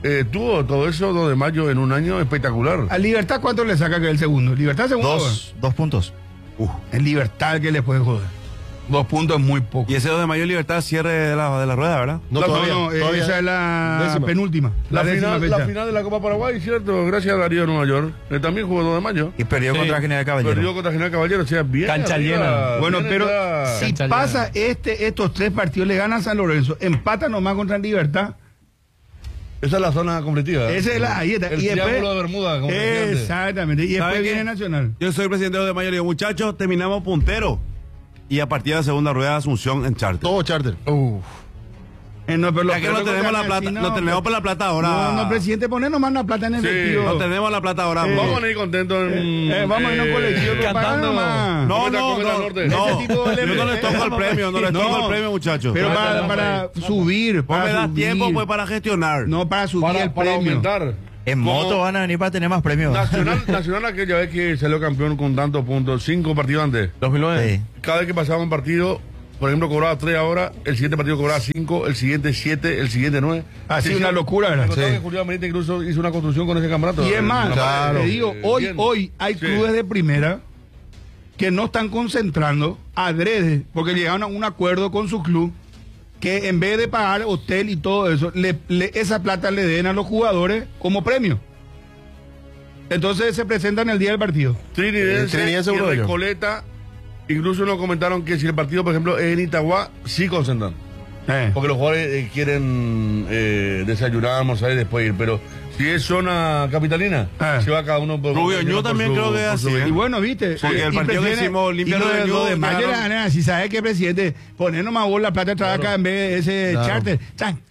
eh, tuvo todo eso dos de mayo en un año espectacular.
¿A Libertad cuánto le saca que es el segundo? ¿Libertad segundo?
Dos, dos puntos.
Es Libertad que le puede joder. Dos puntos es muy poco.
Y ese dos de mayo Libertad cierre de la, de la rueda, ¿verdad?
No,
No,
todavía,
no, eh,
todavía.
esa es la
Décima.
penúltima.
La,
décima
final,
fecha.
la final de la Copa Paraguay, cierto, gracias a Darío de Nueva York. Él también jugó dos de mayo.
Y perdió
Sí.
contra General Caballero.
Perdió contra General Caballero, o sea, bien.
Cancha
arriba,
llena.
Bueno,
bien
pero
atrás.
si
Cancha
pasa este, estos tres partidos, le gana a San Lorenzo, empata nomás contra Libertad.
Esa es la zona competitiva.
Esa es la, ahí está.
El
y después,
triángulo de Bermuda, como decía antes.
exactamente. Y
¿Sabe
después
qué?
viene Nacional.
Yo soy presidente de dos de mayo y digo, muchachos, terminamos puntero. Y a partir de la segunda rueda, Asunción en charter.
Todo charter.
Eh, no, pero
Ya que no tenemos la plata, no tenemos por la plata ahora.
No, no, presidente, poné nomás la plata en
Sí,
efectivo.
No tenemos la plata ahora.
Eh,
Vamos a ir contentos en.
Eh, vamos a ir a un colectivo que paga
cantando.
nomás.
No,
Cometa-
no,
Cometa
no,
Norte.
no.
Ese tipo de-
Yo no les toco el premio, no les toco
No.
el premio, muchachos.
Pero
Vamos,
para,
vamos,
para subir,
Vos
para
me das
subir.
tiempo pues para gestionar.
No, para subir
Para,
el
para
premio.
aumentar.
En
Como
moto van a venir para tener más premios.
Nacional, Nacional aquella vez que salió campeón con tantos puntos, cinco partidos antes.
dos mil nueve.
Sí.
Cada vez que pasaba un partido, por ejemplo, cobraba tres ahora, el siguiente partido cobraba cinco, el siguiente siete, el siguiente nueve.
Así
Sí,
una
sí.
locura,
Me
¿verdad?
contaba
Sí.
que Julián Benítez incluso hizo una construcción con ese campeonato.
Y es más,
Una pared,
te
eh,
digo, hoy,
bien.
hoy hay
Sí.
clubes de primera que no están concentrando adrede, porque llegaron a un acuerdo con su club, que en vez de pagar hotel y todo eso, le, le- esa plata le den a los jugadores como premio. Entonces se presentan el día del partido.
Trinidense,
Eh, Trinidense
y
uno de ellos.
Recoleta, incluso nos comentaron que si el partido, por ejemplo, es en Itagua, sí concentran.
Eh.
Porque los jugadores eh, quieren eh, desayunar, almorzar y después ir. Pero si es zona capitalina,
Ah.
se va cada uno por
Rubio,
por
yo
su-
también creo que es
por su
así,
bien.
Y bueno, viste.
Porque
eh,
el
y
partido que
prefiere-
hicimos, Olimpia
y lo de-
Rubio,
lo de mayo
ganaron-
la ganan. Si sabes que, presidente, poner nomás vos la plata, trae acá en vez de ese
Claro.
charter. Chan,